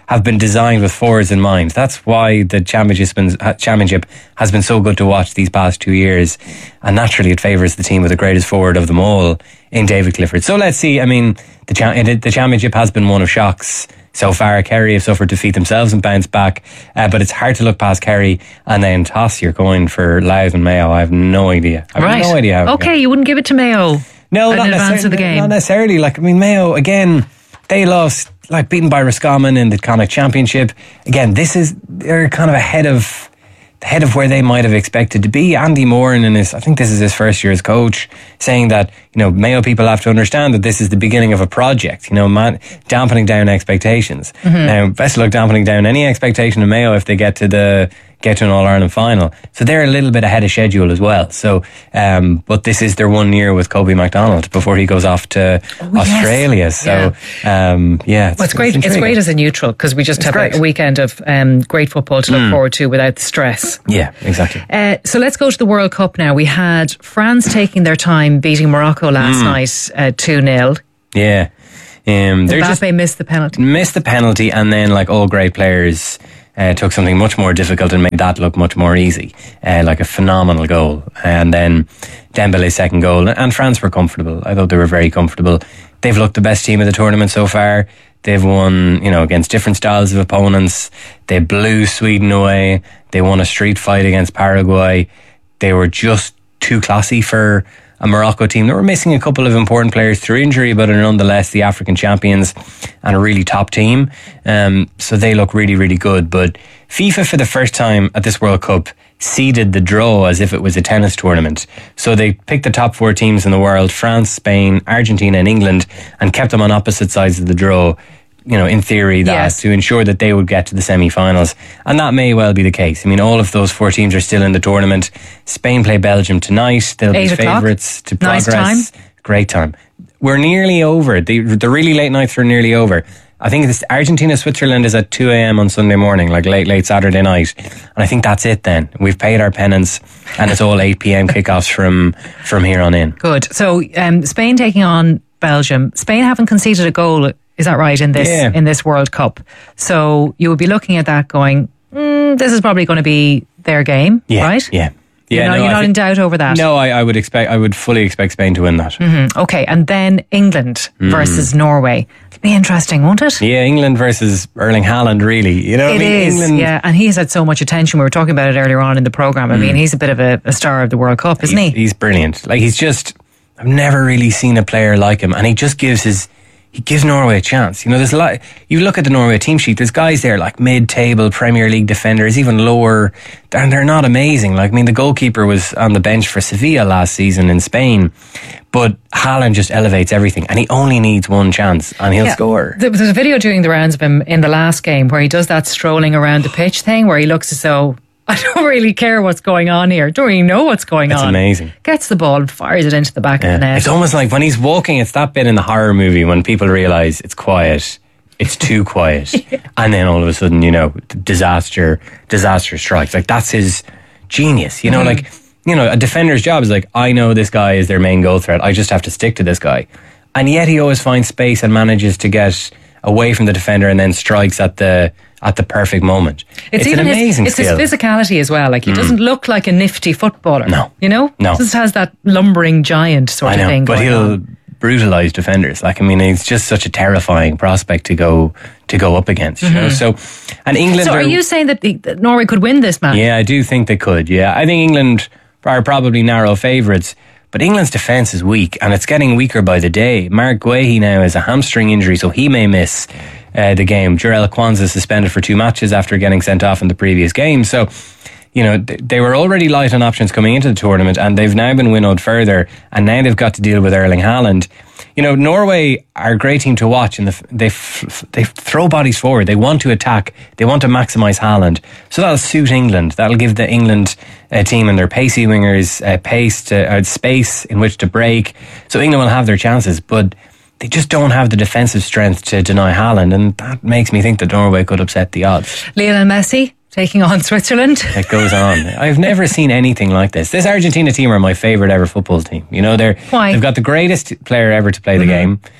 have been designed with forwards in mind. That's why the championship championship has been so good to watch these past two years. And naturally, it favours the team with the greatest forward of them all in David Clifford. So let's see. I mean, the cha- the championship has been one of shocks so far. Kerry have suffered defeat themselves and bounced back, uh, but it's hard to look past Kerry and then toss your coin for Louth and Mayo. I have no idea. I have right. no idea. How okay, you wouldn't give it to Mayo. No, in not advance of the game. Not necessarily. Like, I mean, Mayo, again, they lost, like, beaten by Roscommon in the Connacht Championship. Again, this is, they're kind of ahead of, ahead of where they might have expected to be. Andy Moran, in his, I think this is his first year as coach, saying that, you know, Mayo people have to understand that this is the beginning of a project, you know, man, dampening down expectations. Mm-hmm. Now, best of luck dampening down any expectation of Mayo if they get to the, get to an All-Ireland final. So they're a little bit ahead of schedule as well. So, um, but this is their one year with Kobe MacDonald before he goes off to oh, Australia. Yes. So, yeah, um, yeah it's, well, it's great. It's, it's great as a neutral because we just it's have great. a weekend of um, great football to look mm. forward to without the stress. Yeah, exactly. Uh, so let's go to the World Cup now. We had France taking their time beating Morocco last mm. night uh, two nil. Yeah. Um, Mbappe just missed the penalty. Missed the penalty and then, like all great players, Uh, took something much more difficult and made that look much more easy, uh, like a phenomenal goal. And then Dembele's second goal, and France were comfortable. I thought they were very comfortable. They've looked the best team of the tournament so far. They've won, you know, against different styles of opponents. They blew Sweden away. They won a street fight against Paraguay. They were just too classy for a Morocco team that were missing a couple of important players through injury, but are nonetheless the African champions and a really top team. Um, so they look really, really good. But FIFA, for the first time at this World Cup, seeded the draw as if it was a tennis tournament. So they picked the top four teams in the world, France, Spain, Argentina and England, and kept them on opposite sides of the draw, you know, in theory, that yes. to ensure that they would get to the semi-finals. And that may well be the case. I mean, all of those four teams are still in the tournament. Spain play Belgium tonight. They'll Eight be favourites to progress. Nice time. Great time. We're nearly over. The, the really late nights are nearly over. I think this Argentina Switzerland is at two a.m. on Sunday morning, like late, late Saturday night. And I think that's it then. We've paid our penance and it's all eight p.m. kickoffs from, from here on in. Good. So um, Spain taking on Belgium. Spain haven't conceded a goal. Is that right, in this yeah. in this World Cup? So you would be looking at that going, mm, this is probably going to be their game, yeah, right? Yeah. Yeah, you're not, no, you're not in doubt over that? No, I, I would expect, I would fully expect Spain to win that. Mm-hmm. Okay, and then England mm. versus Norway. It'll be interesting, won't it? Yeah, England versus Erling Haaland, really. You know, it I mean, is, England, yeah, and he's had so much attention. We were talking about it earlier on in the programme. I mm. mean, he's a bit of a, a star of the World Cup, isn't he's, he? He's brilliant. Like, he's just, I've never really seen a player like him, and he just gives his, he gives Norway a chance. You know, there's a lot, you look at the Norway team sheet, there's guys there like mid-table Premier League defenders, even lower, and they're not amazing. Like, I mean, the goalkeeper was on the bench for Sevilla last season in Spain, but Haaland just elevates everything, and he only needs one chance, and he'll yeah. score. There was a video doing the rounds of him in the last game where he does that strolling around the pitch thing, where he looks as though, I don't really care what's going on here. Don't really know what's going it's on. It's amazing. Gets the ball and fires it into the back yeah. of the net. It's almost like when he's walking, it's that bit in the horror movie when people realise it's quiet, it's too quiet, yeah. and then all of a sudden, you know, disaster, disaster strikes. Like, that's his genius. You know, mm. like, you know, a defender's job is like, I know this guy is their main goal threat. I just have to stick to this guy. And yet he always finds space and manages to get away from the defender and then strikes at the at the perfect moment. It's, it's even an amazing his, skill. It's his physicality as well. Like, he mm. doesn't look like a nifty footballer. No. You know? No. He just has that lumbering giant sort I know, of thing but going he'll on. brutalise defenders. Like, I mean, it's just such a terrifying prospect to go to go up against. Mm-hmm. You know? So, and England. So, are, are you saying that, the, that Norway could win this match? Yeah, I do think they could. Yeah, I think England are probably narrow favourites. But England's defence is weak, and it's getting weaker by the day. Mark Guehi now has a hamstring injury, so he may miss uh, the game. Jarell Kwanzaa suspended for two matches after getting sent off in the previous game. So, you know, th- they were already light on options coming into the tournament, and they've now been winnowed further, and now they've got to deal with Erling Haaland. You know, Norway are a great team to watch, and the, they f- they throw bodies forward. They want to attack. They want to maximise Haaland. So that'll suit England. That'll give the England uh, team and their pacey wingers uh, pace to uh, space in which to break. So England will have their chances, but they just don't have the defensive strength to deny Haaland, and that makes me think that Norway could upset the odds. Lionel Messi taking on Switzerland. It goes on. I've never seen anything like this. This Argentina team are my favourite ever football team. You know, they're Why? They've got the greatest player ever to play the mm-hmm. game.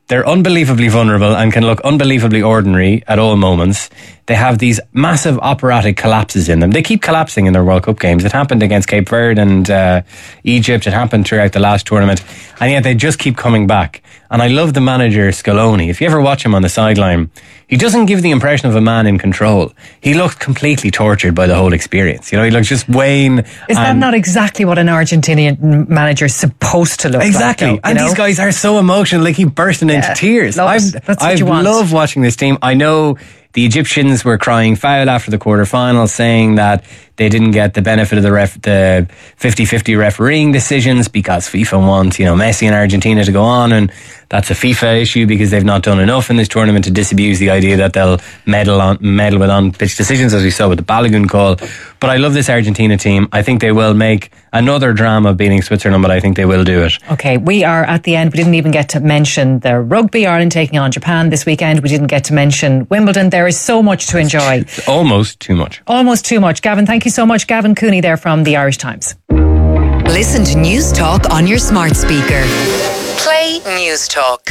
They're unbelievably vulnerable and can look unbelievably ordinary at all moments. They have these massive operatic collapses in them. They keep collapsing in their World Cup games. It happened against Cape Verde and uh, Egypt. It happened throughout the last tournament. And yet they just keep coming back. And I love the manager, Scaloni. If you ever watch him on the sideline, he doesn't give the impression of a man in control. He looks completely tortured by the whole experience. You know, he looks just weighing. Is that not exactly what an Argentinian manager is supposed to look exactly. like? Exactly. And know? These guys are so emotional. They keep bursting yeah, into tears. I've, That's what I've you want. love watching this team. I know the Egyptians were crying foul after the quarterfinal, saying that they didn't get the benefit of the ref, the fifty-fifty refereeing decisions because FIFA wants, you know, Messi and Argentina to go on, and that's a FIFA issue because they've not done enough in this tournament to disabuse the idea that they'll meddle on meddle with on-pitch decisions, as we saw with the Balogun call. But I love this Argentina team. I think they will make another drama of beating Switzerland, but I think they will do it. Okay, we are at the end. We didn't even get to mention the rugby, Ireland taking on Japan this weekend. We didn't get to mention Wimbledon. There is so much to enjoy. Almost too much. Almost too much. Gavin, thank you so much. Gavin Cooney there from the Irish Times. Listen to News Talk on your smart speaker. Play News Talk.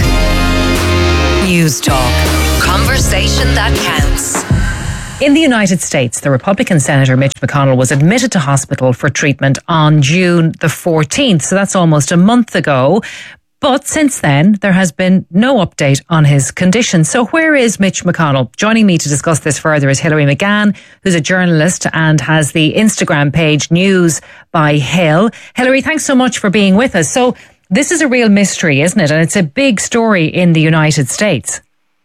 News Talk. Conversation that counts. In the United States, the Republican Senator Mitch McConnell was admitted to hospital for treatment on June the fourteenth. So that's almost a month ago. But since then, there has been no update on his condition. So where is Mitch McConnell? Joining me to discuss this further is Hilary McGann, who's a journalist and has the Instagram page News by Hill. Hilary, thanks so much for being with us. So this is a real mystery, isn't it? And it's a big story in the United States.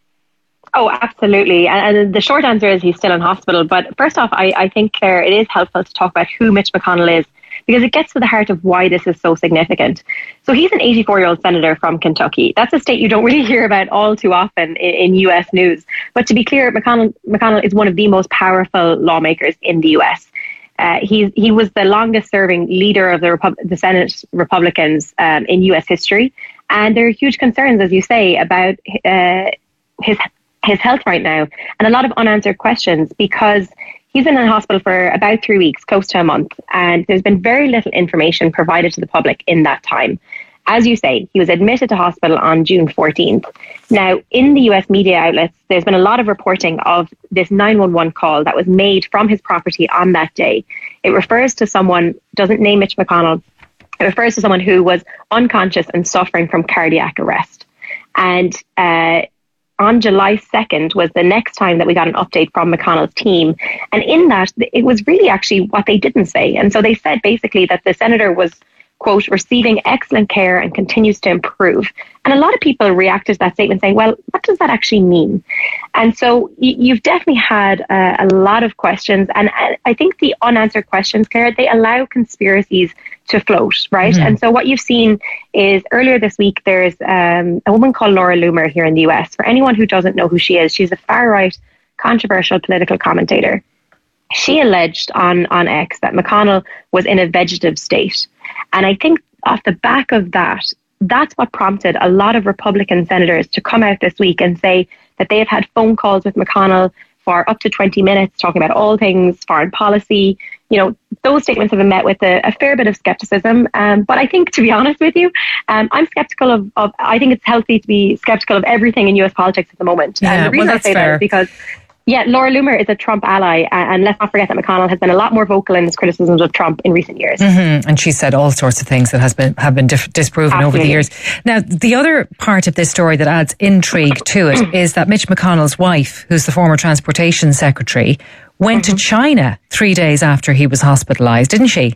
Oh, absolutely. And, and the short answer is he's still in hospital. But first off, I, I think, Claire, it is helpful to talk about who Mitch McConnell is, because it gets to the heart of why this is so significant. So he's an eighty-four-year-old senator from Kentucky. That's a state you don't really hear about all too often in, in U S news. But to be clear, McConnell, McConnell is one of the most powerful lawmakers in the U S. Uh, he, he was the longest-serving leader of the, Repub- the Senate Republicans um, in U S history. And there are huge concerns, as you say, about uh, his his health right now, and a lot of unanswered questions, because he's been in hospital for about three weeks, close to a month, and there's been very little information provided to the public in that time. As you say, he was admitted to hospital on June fourteenth. Now, in the U S media outlets, there's been a lot of reporting of this nine one one call that was made from his property on that day. It refers to someone, doesn't name Mitch McConnell, it refers to someone who was unconscious and suffering from cardiac arrest. And uh, on July second was the next time that we got an update from McConnell's team. And in that, it was really actually what they didn't say. And so they said basically that the senator was, quote, receiving excellent care and continues to improve. And a lot of people reacted to that statement saying, well, what does that actually mean? And so you've definitely had uh, a lot of questions. And I think the unanswered questions, Claire, they allow conspiracies to float, right? Mm-hmm. And so what you've seen is earlier this week, there's um, a woman called Laura Loomer here in the U S. For anyone who doesn't know who she is, she's a far-right, controversial political commentator. She alleged on, on X that McConnell was in a vegetative state. And I think off the back of that, that's what prompted a lot of Republican senators to come out this week and say that they have had phone calls with McConnell for up to twenty minutes, talking about all things foreign policy. You know, those statements have been met with a, a fair bit of skepticism. Um, but I think, to be honest with you, um, I'm skeptical of, of, I think it's healthy to be skeptical of everything in U S politics at the moment. Yeah, and the reason well, I say fair. that is because, yeah, Laura Loomer is a Trump ally, uh, and let's not forget that McConnell has been a lot more vocal in his criticisms of Trump in recent years. Mm-hmm. And she said all sorts of things that has been have been dif- disproven Absolutely. Over the years. Now, the other part of this story that adds intrigue to it is that Mitch McConnell's wife, who's the former transportation secretary, went mm-hmm. to China three days after he was hospitalised, didn't she?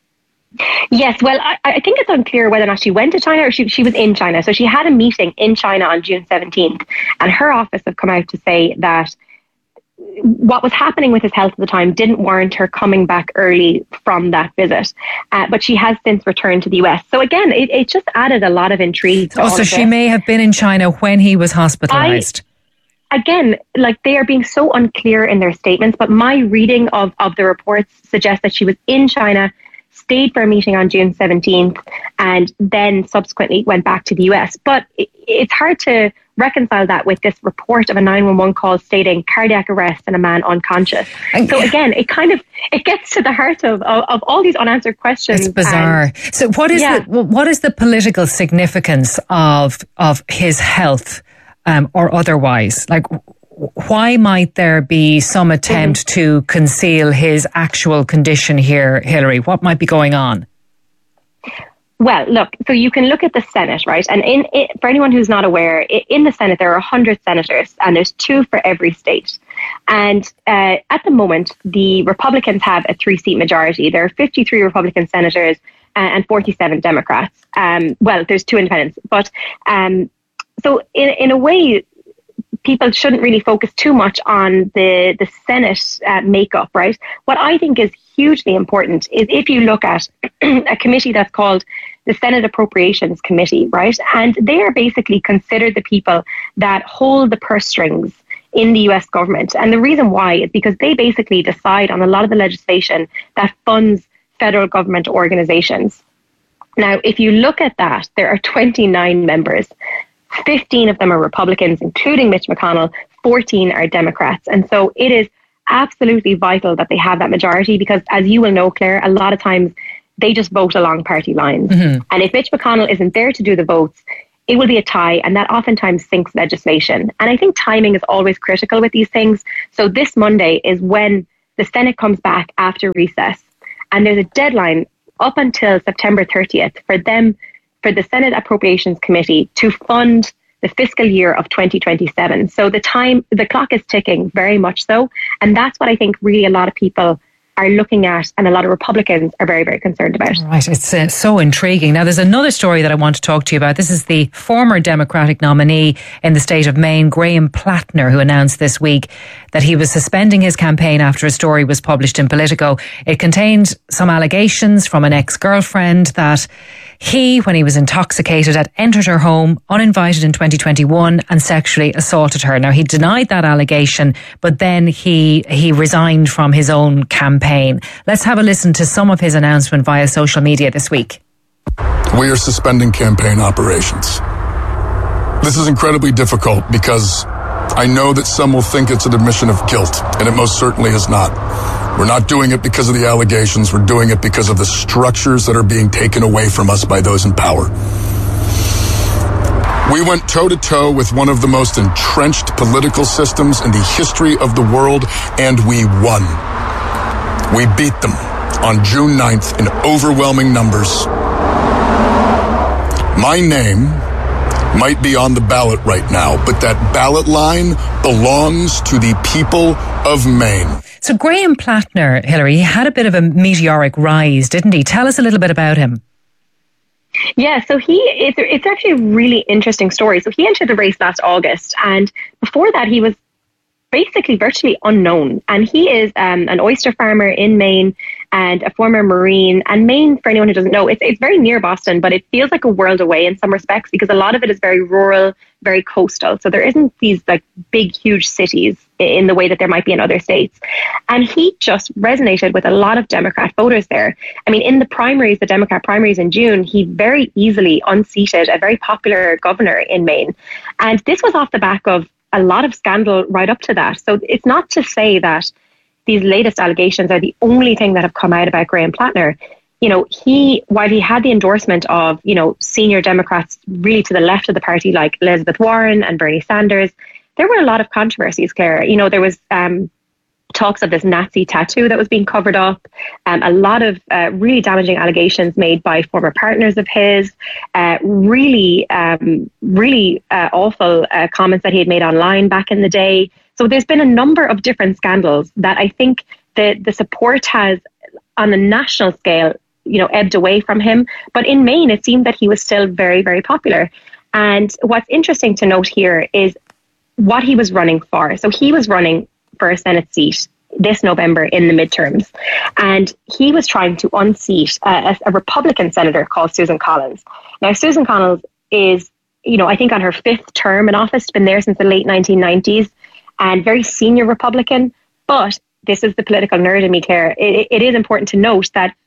Yes, well, I, I think it's unclear whether or not she went to China or she, she was in China. So she had a meeting in China on June seventeenth, and her office have come out to say that what was happening with his health at the time didn't warrant her coming back early from that visit. Uh, but she has since returned to the U S. So again, it, it just added a lot of intrigue. To oh, all so of she this. may have been in China when he was hospitalised. I, again, like they are being so unclear in their statements, but my reading of, of the reports suggests that she was in China stayed for a meeting on June seventeenth, and then subsequently went back to the U S. But it, it's hard to reconcile that with this report of a nine one one call stating cardiac arrest and a man unconscious. So again, it kind of it gets to the heart of of, of all these unanswered questions. It's bizarre. And, so what is yeah. the what is the political significance of of his health, um, or otherwise? Like, why might there be some attempt mm-hmm. to conceal his actual condition here, Hilary? What might be going on? Well, look, so you can look at the Senate, right? And in it, for anyone who's not aware, in the Senate, there are one hundred senators, and there's two for every state. And uh, at the moment, the Republicans have a three-seat majority. There are fifty-three Republican senators and forty-seven Democrats. Um, well, there's two independents. But um, so in, in a way, people shouldn't really focus too much on the, the Senate uh, makeup, right? What I think is hugely important is if you look at a committee that's called the Senate Appropriations Committee, right? And they are basically considered the people that hold the purse strings in the U S government. And the reason why is because they basically decide on a lot of the legislation that funds federal government organizations. Now, if you look at that, there are twenty-nine members. fifteen of them are Republicans, including Mitch McConnell. fourteen are Democrats. And so it is absolutely vital that they have that majority because, as you will know, Claire, a lot of times they just vote along party lines. Mm-hmm. And if Mitch McConnell isn't there to do the votes, it will be a tie, and that oftentimes sinks legislation. And I think timing is always critical with these things. So this Monday is when the Senate comes back after recess, and there's a deadline up until September thirtieth for them, for the Senate Appropriations Committee to fund the fiscal year of twenty twenty-seven. So the time, the clock is ticking very much so. And that's what I think really a lot of people are looking at, and a lot of Republicans are very, very concerned about. Right, it's uh, so intriguing. Now, there's another story that I want to talk to you about. This is the former Democratic nominee in the state of Maine, Graham Plattner, who announced this week that he was suspending his campaign after a story was published in Politico. It contained some allegations from an ex-girlfriend that he, when he was intoxicated, had entered her home uninvited in twenty twenty-one and sexually assaulted her. Now, he denied that allegation, but then he he resigned from his own campaign. Let's have a listen to some of his announcement via social media this week. We are suspending campaign operations. This is incredibly difficult because I know that some will think it's an admission of guilt, and it most certainly is not. We're not doing it because of the allegations. We're doing it because of the structures that are being taken away from us by those in power. We went toe-to-toe with one of the most entrenched political systems in the history of the world, and we won. We beat them on June ninth in overwhelming numbers. My name might be on the ballot right now, but that ballot line belongs to the people of Maine. So Graham Plattner, Hilary, he had a bit of a meteoric rise, didn't he? Tell us a little bit about him. Yeah, so he it's, it's actually a really interesting story. So he entered the race last August, and before that he was basically virtually unknown. And he is um, an oyster farmer in Maine and a former Marine. And Maine, for anyone who doesn't know, it's, it's very near Boston, but it feels like a world away in some respects because a lot of it is very rural, very coastal. So there isn't these like big, huge cities in the way that there might be in other states. And he just resonated with a lot of Democrat voters there. I mean, in the primaries, the Democrat primaries in June, he very easily unseated a very popular governor in Maine. And this was off the back of a lot of scandal right up to that. So it's not to say that these latest allegations are the only thing that have come out about Graham Plattner. You know, he, while he had the endorsement of, you know, senior Democrats really to the left of the party like Elizabeth Warren and Bernie Sanders, there were a lot of controversies, Claire. You know, there was um, talks of this Nazi tattoo that was being covered up, um, a lot of uh, really damaging allegations made by former partners of his, uh, really, um, really uh, awful uh, comments that he had made online back in the day. So there's been a number of different scandals that I think the, the support has on a national scale, you know, ebbed away from him. But in Maine, it seemed that he was still very, very popular. And what's interesting to note here is what he was running for. So he was running for a Senate seat this November in the midterms. And he was trying to unseat a, a Republican senator called Susan Collins. Now, Susan Collins is, you know, I think on her fifth term in office, been there since the late nineteen nineties, and very senior Republican. But this is the political nerd in me, Claire. It, it is important to note that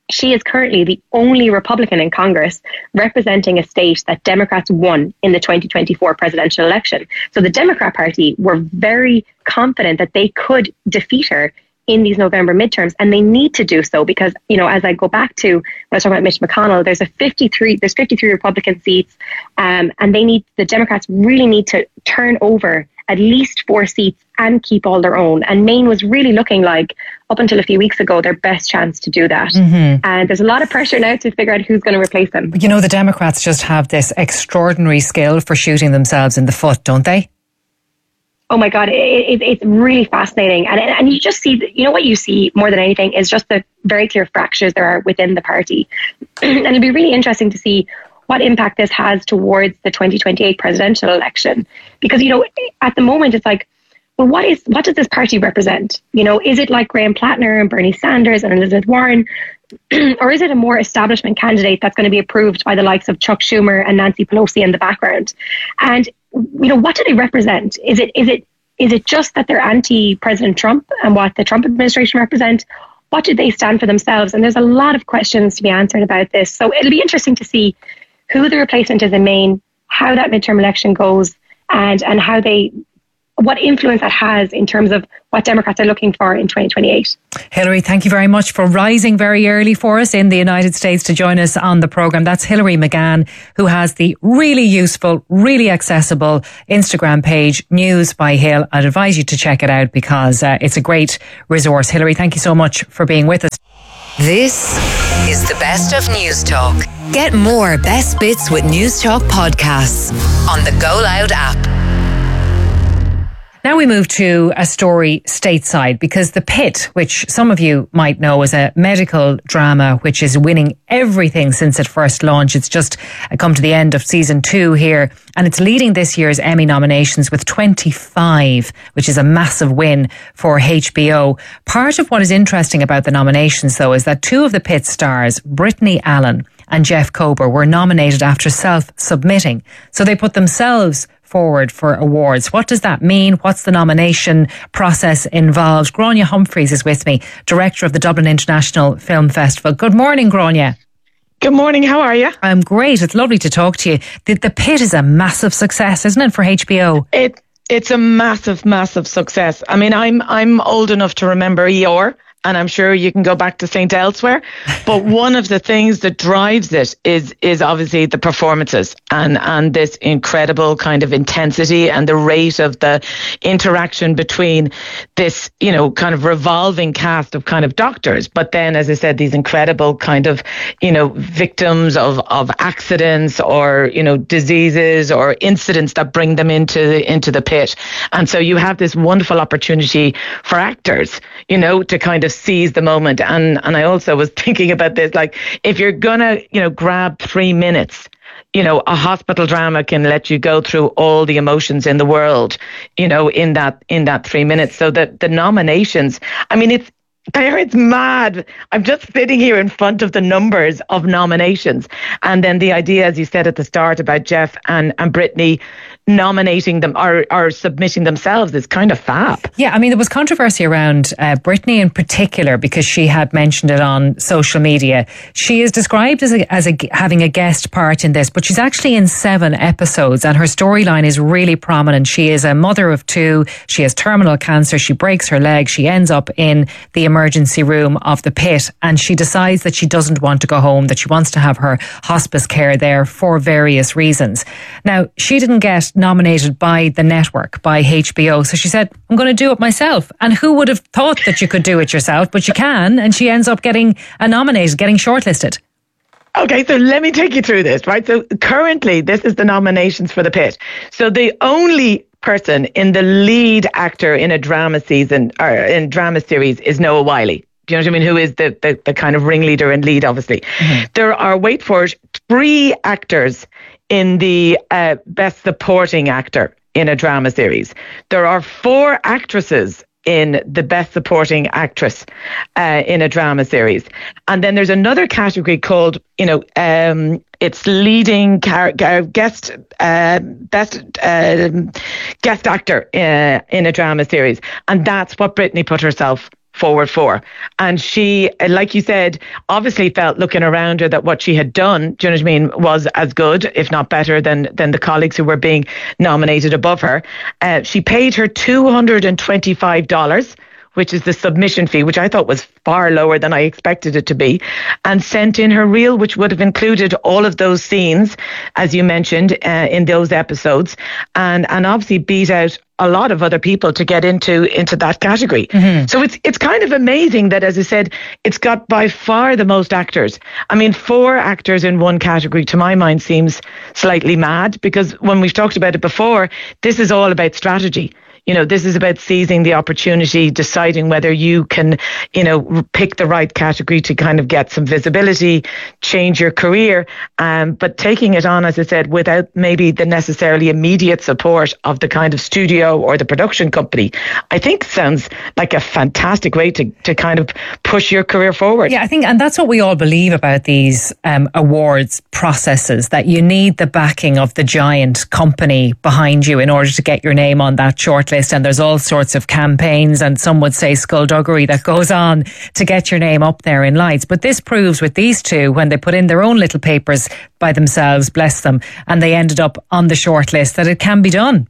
she is currently the only Republican in Congress representing a state that Democrats won in the twenty twenty-four presidential election. So the Democrat Party were very confident that they could defeat her in these November midterms, and they need to do so because, you know, as I go back to when I was talking about Mitch McConnell, there's a fifty-three, there's fifty-three Republican seats, um, and they need, the Democrats really need to turn over at least four seats and keep all their own. And Maine was really looking like, up until a few weeks ago, their best chance to do that. Mm-hmm. And there's a lot of pressure now to figure out who's going to replace them. You know, the Democrats just have this extraordinary skill for shooting themselves in the foot, don't they? Oh my God, it, it, it's really fascinating. And, and you just see, you know what you see more than anything is just the very clear fractures there are within the party. And it'll be really interesting to see what impact this has towards the twenty twenty-eight presidential election. Because, you know, at the moment, it's like, well, what is what does this party represent? You know, is it like Graham Plattner and Bernie Sanders and Elizabeth Warren? Or is it a more establishment candidate that's going to be approved by the likes of Chuck Schumer and Nancy Pelosi in the background? And, you know, what do they represent? Is it is it is it just that they're anti-President Trump and what the Trump administration represent? What do they stand for themselves? And there's a lot of questions to be answered about this. So it'll be interesting to see who the replacement is in Maine, how that midterm election goes, and and how they, what influence that has in terms of what Democrats are looking for in twenty twenty-eight. Hilary, thank you very much for rising very early for us in the United States to join us on the programme. That's Hilary McGann, who has the really useful, really accessible Instagram page, News by Hill. I'd advise you to check it out because uh, it's a great resource. Hilary, thank you so much for being with us. This is the best of News Talk. Get more best bits with News Talk podcasts on the Go Loud app. Now we move to a story stateside because The Pit, which some of you might know is a medical drama which is winning everything since it first launched. It's just come to the end of season two here and it's leading this year's Emmy nominations with twenty-five, which is a massive win for H B O. Part of what is interesting about the nominations though is that two of The Pit stars, Brittany Allen and Jeff Kober, were nominated after self-submitting. So they put themselves forward for awards. What does that mean? What's the nomination process involved? Grania Humphreys is with me, Director of the Dublin International Film Festival. Good morning, Grania. Good morning, how are you? I'm great. It's lovely to talk to you. The, the Pit is a massive success, isn't it, for H B O? It It's a massive, massive success. I mean, I'm I'm old enough to remember E R, and I'm sure you can go back to Saint Elsewhere. But one of the things that drives it is is obviously the performances and, and this incredible kind of intensity and the rate of the interaction between this, you know, kind of revolving cast of kind of doctors. But then, as I said, these incredible kind of, you know, victims of, of accidents or, you know, diseases or incidents that bring them into the, into the pit. And so you have this wonderful opportunity for actors, you know, to kind of seize the moment. And and I also was thinking about this, like, if you're gonna, you know, grab three minutes, you know, a hospital drama can let you go through all the emotions in the world, you know, in that in that three minutes. So that the nominations, I mean, it's there, it's mad. I'm just sitting here in front of the numbers of nominations. And then the idea, as you said at the start, about Jeff and, and Brittany nominating them or, or submitting themselves is kind of fab. Yeah, I mean, there was controversy around uh, Brittany in particular because she had mentioned it on social media. She is described as a, as a, having a guest part in this, but she's actually in seven episodes and her storyline is really prominent. She is a mother of two. She has terminal cancer. She breaks her leg. She ends up in the emergency room of the pit and she decides that she doesn't want to go home, that she wants to have her hospice care there for various reasons. Now, she didn't get nominated by the network, by H B O. So she said, I'm going to do it myself. And who would have thought that you could do it yourself? But you can. And she ends up getting uh, nominated, getting shortlisted. Okay, so let me take you through this, right? So currently, this is the nominations for the pit. So the only person in the lead actor in a drama season or in drama series is Noah Wyle. Do you know what I mean? Who is the, the, the kind of ringleader and lead, obviously. Mm-hmm. There are, wait for it, three actors in the uh, best supporting actor in a drama series. There are four actresses in the best supporting actress uh, in a drama series. And then there's another category called, you know, um, it's leading car- guest, uh, best uh, guest actor uh, in a drama series. And that's what Brittany put herself forward for. And she, like you said, obviously felt looking around her that what she had done, do you know what I mean, was as good, if not better, than than the colleagues who were being nominated above her. Uh, she paid her two hundred twenty-five dollars, which is the submission fee, which I thought was far lower than I expected it to be, and sent in her reel, which would have included all of those scenes, as you mentioned, uh, in those episodes, and and obviously beat out a lot of other people to get into into that category. Mm-hmm. So it's it's kind of amazing that, as I said, it's got by far the most actors. I mean, four actors in one category, to my mind, seems slightly mad, because when we've talked about it before, this is all about strategy. You know, this is about seizing the opportunity, deciding whether you can, you know, pick the right category to kind of get some visibility, change your career, um, but taking it on, as I said, without maybe the necessarily immediate support of the kind of studio or the production company, I think sounds like a fantastic way to, to kind of push your career forward. Yeah, I think, and that's what we all believe about these um, awards processes, that you need the backing of the giant company behind you in order to get your name on that shortlist. And there's all sorts of campaigns, and some would say skullduggery, that goes on to get your name up there in lights. But this proves with these two, when they put in their own little papers by themselves, bless them, and they ended up on the shortlist, that it can be done.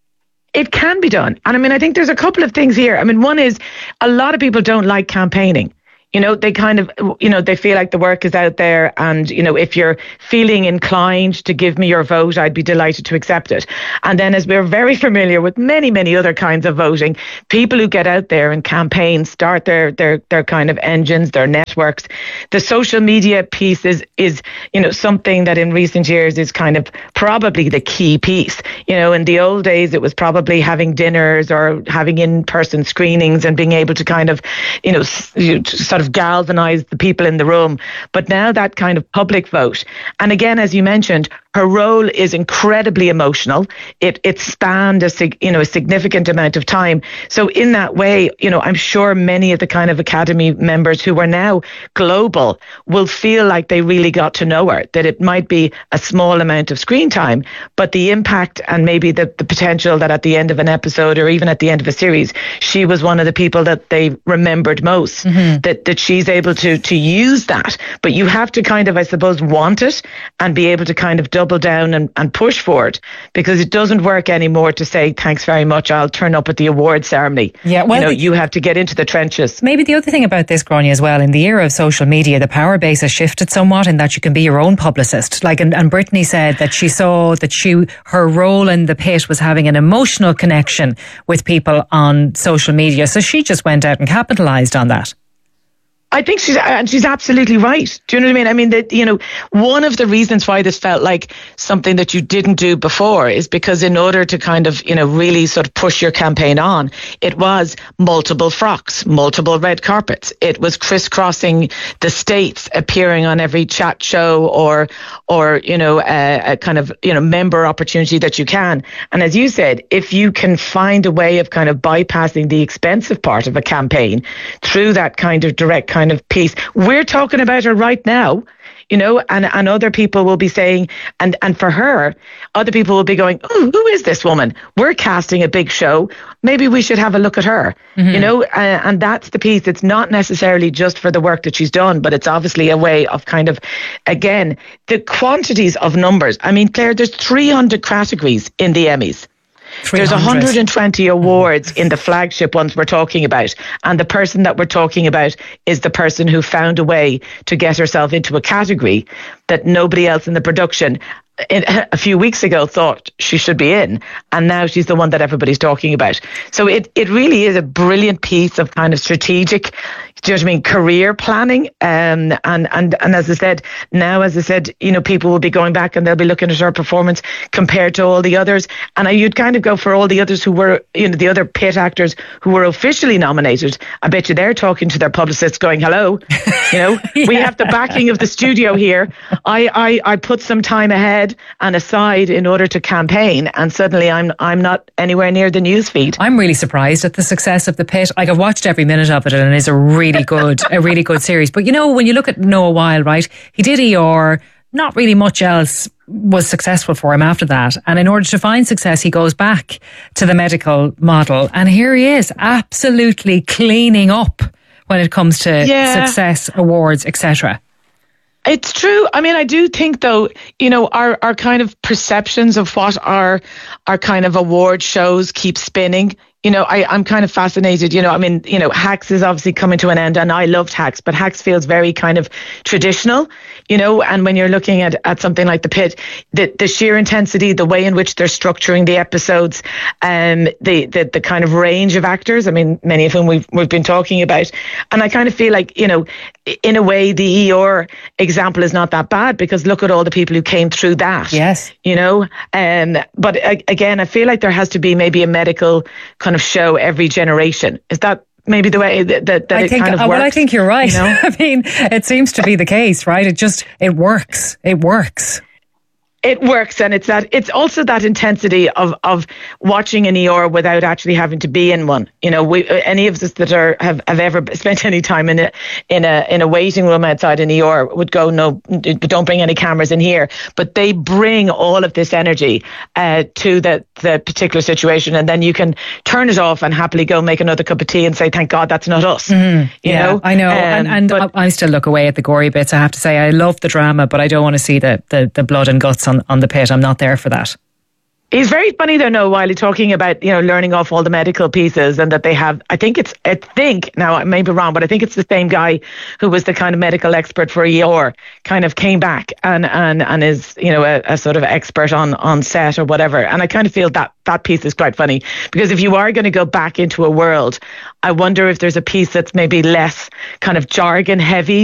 It can be done. And I mean, I think there's a couple of things here. I mean, one is a lot of people don't like campaigning. You know, they kind of, you know, they feel like the work is out there, and, you know, if you're feeling inclined to give me your vote, I'd be delighted to accept it. And then, as we're very familiar with many, many other kinds of voting, people who get out there and campaign, start their their their kind of engines, their networks. The social media piece is, is, you know, something that in recent years is kind of probably the key piece. You know, in the old days, it was probably having dinners or having in-person screenings and being able to kind of, you know, sort of galvanize the people in the room. But now that kind of public vote, and again, as you mentioned, her role is incredibly emotional. It it spanned a sig- you know a significant amount of time. So in that way, you know, I'm sure many of the kind of Academy members who are now global will feel like they really got to know her. That it might be a small amount of screen time, but the impact and maybe the, the potential that at the end of an episode or even at the end of a series, she was one of the people that they remembered most. Mm-hmm. That that she's able to to use that. But you have to kind of, I suppose, want it and be able to kind of double down and, and push for it, because it doesn't work anymore to say, thanks very much, I'll turn up at the award ceremony. Yeah, well, you know, the, you have to get into the trenches. Maybe the other thing about this, Gráinne, as well, in the era of social media, the power base has shifted somewhat in that you can be your own publicist. Like, and, and Brittany said that she saw that she, her role in the pit was having an emotional connection with people on social media. So she just went out and capitalised on that. I think she's and she's absolutely right. Do you know what I mean? I mean, that, you know, one of the reasons why this felt like something that you didn't do before is because in order to kind of, you know, really sort of push your campaign on, it was multiple frocks, multiple red carpets. It was crisscrossing the states, appearing on every chat show or, or you know, a, a kind of, you know, member opportunity that you can. And as you said, if you can find a way of kind of bypassing the expensive part of a campaign through that kind of direct kind of piece. We're talking about her right now, you know, and, and other people will be saying, and, and for her, other people will be going, oh, who is this woman? We're casting a big show. Maybe we should have a look at her, mm-hmm. you know, uh, and that's the piece. It's not necessarily just for the work that she's done, but it's obviously a way of kind of, again, the quantities of numbers. I mean, Claire, there's three hundred categories in the Emmys. There's one hundred twenty awards in the flagship ones we're talking about. And the person that we're talking about is the person who found a way to get herself into a category that nobody else in the production in, a few weeks ago thought she should be in. And now she's the one that everybody's talking about. So it, it really is a brilliant piece of kind of strategic, do you know what I mean, career planning. Um, and, and, and as I said, now, as I said, you know, people will be going back and they'll be looking at her performance compared to all the others. And I, you'd kind of go for all the others who were, you know, the other pit actors who were officially nominated. I bet you they're talking to their publicists going, hello, you know, yeah. we have the backing of the studio here. I, I, I put some time ahead and aside in order to campaign, and suddenly I'm I'm not anywhere near the newsfeed. I'm really surprised at the success of The Pit. Like, I've watched every minute of it, and it is a really good, a really good series. But you know, when you look at Noah Weil, right, he did E R, not really much else was successful for him after that. And in order to find success, he goes back to the medical model. And here he is, absolutely cleaning up when it comes to Yeah. success, awards, et cetera. It's true. I mean, I do think, though, you know, our, our kind of perceptions of what our our kind of award shows keep spinning. You know, I, I'm kind of fascinated. You know, I mean, you know, Hacks is obviously coming to an end, and I loved Hacks, but Hacks feels very kind of traditional, you know, and when you're looking at, at something like The Pit, the, the sheer intensity, the way in which they're structuring the episodes, um, the, the the kind of range of actors, I mean, many of whom we've, we've been talking about. And I kind of feel like, you know, in a way, the E R example is not that bad, because look at all the people who came through that. Yes. You know, um, but I, again, I feel like there has to be maybe a medical kind of show every generation. Is that maybe the way that, that, that I it think, kind of uh, works? well, I think you're right. You know? I mean, it seems to be the case, right? It just, it works. It works. It works, and it's that. It's also that intensity of of watching an E R without actually having to be in one. You know, we, any of us that are have, have ever spent any time in a in a in a waiting room outside an E R would go, no, don't bring any cameras in here. But they bring all of this energy uh, to the the particular situation, and then you can turn it off and happily go make another cup of tea and say, thank God that's not us. Mm-hmm. You yeah, know, I know, um, and, and but, I still look away at the gory bits. I have to say, I love the drama, but I don't want to see the the, the blood and guts on, on the pit. I'm not there for that. He's very funny though, Noel, Wiley, talking about, you know, learning off all the medical pieces, and that they have, I think it's, I think, now I may be wrong, but I think it's the same guy who was the kind of medical expert for E R, kind of came back and, and, and is, you know, a, a sort of expert on, on set or whatever. And I kind of feel that that piece is quite funny, because if you are going to go back into a world, I wonder if there's a piece that's maybe less kind of jargon heavy,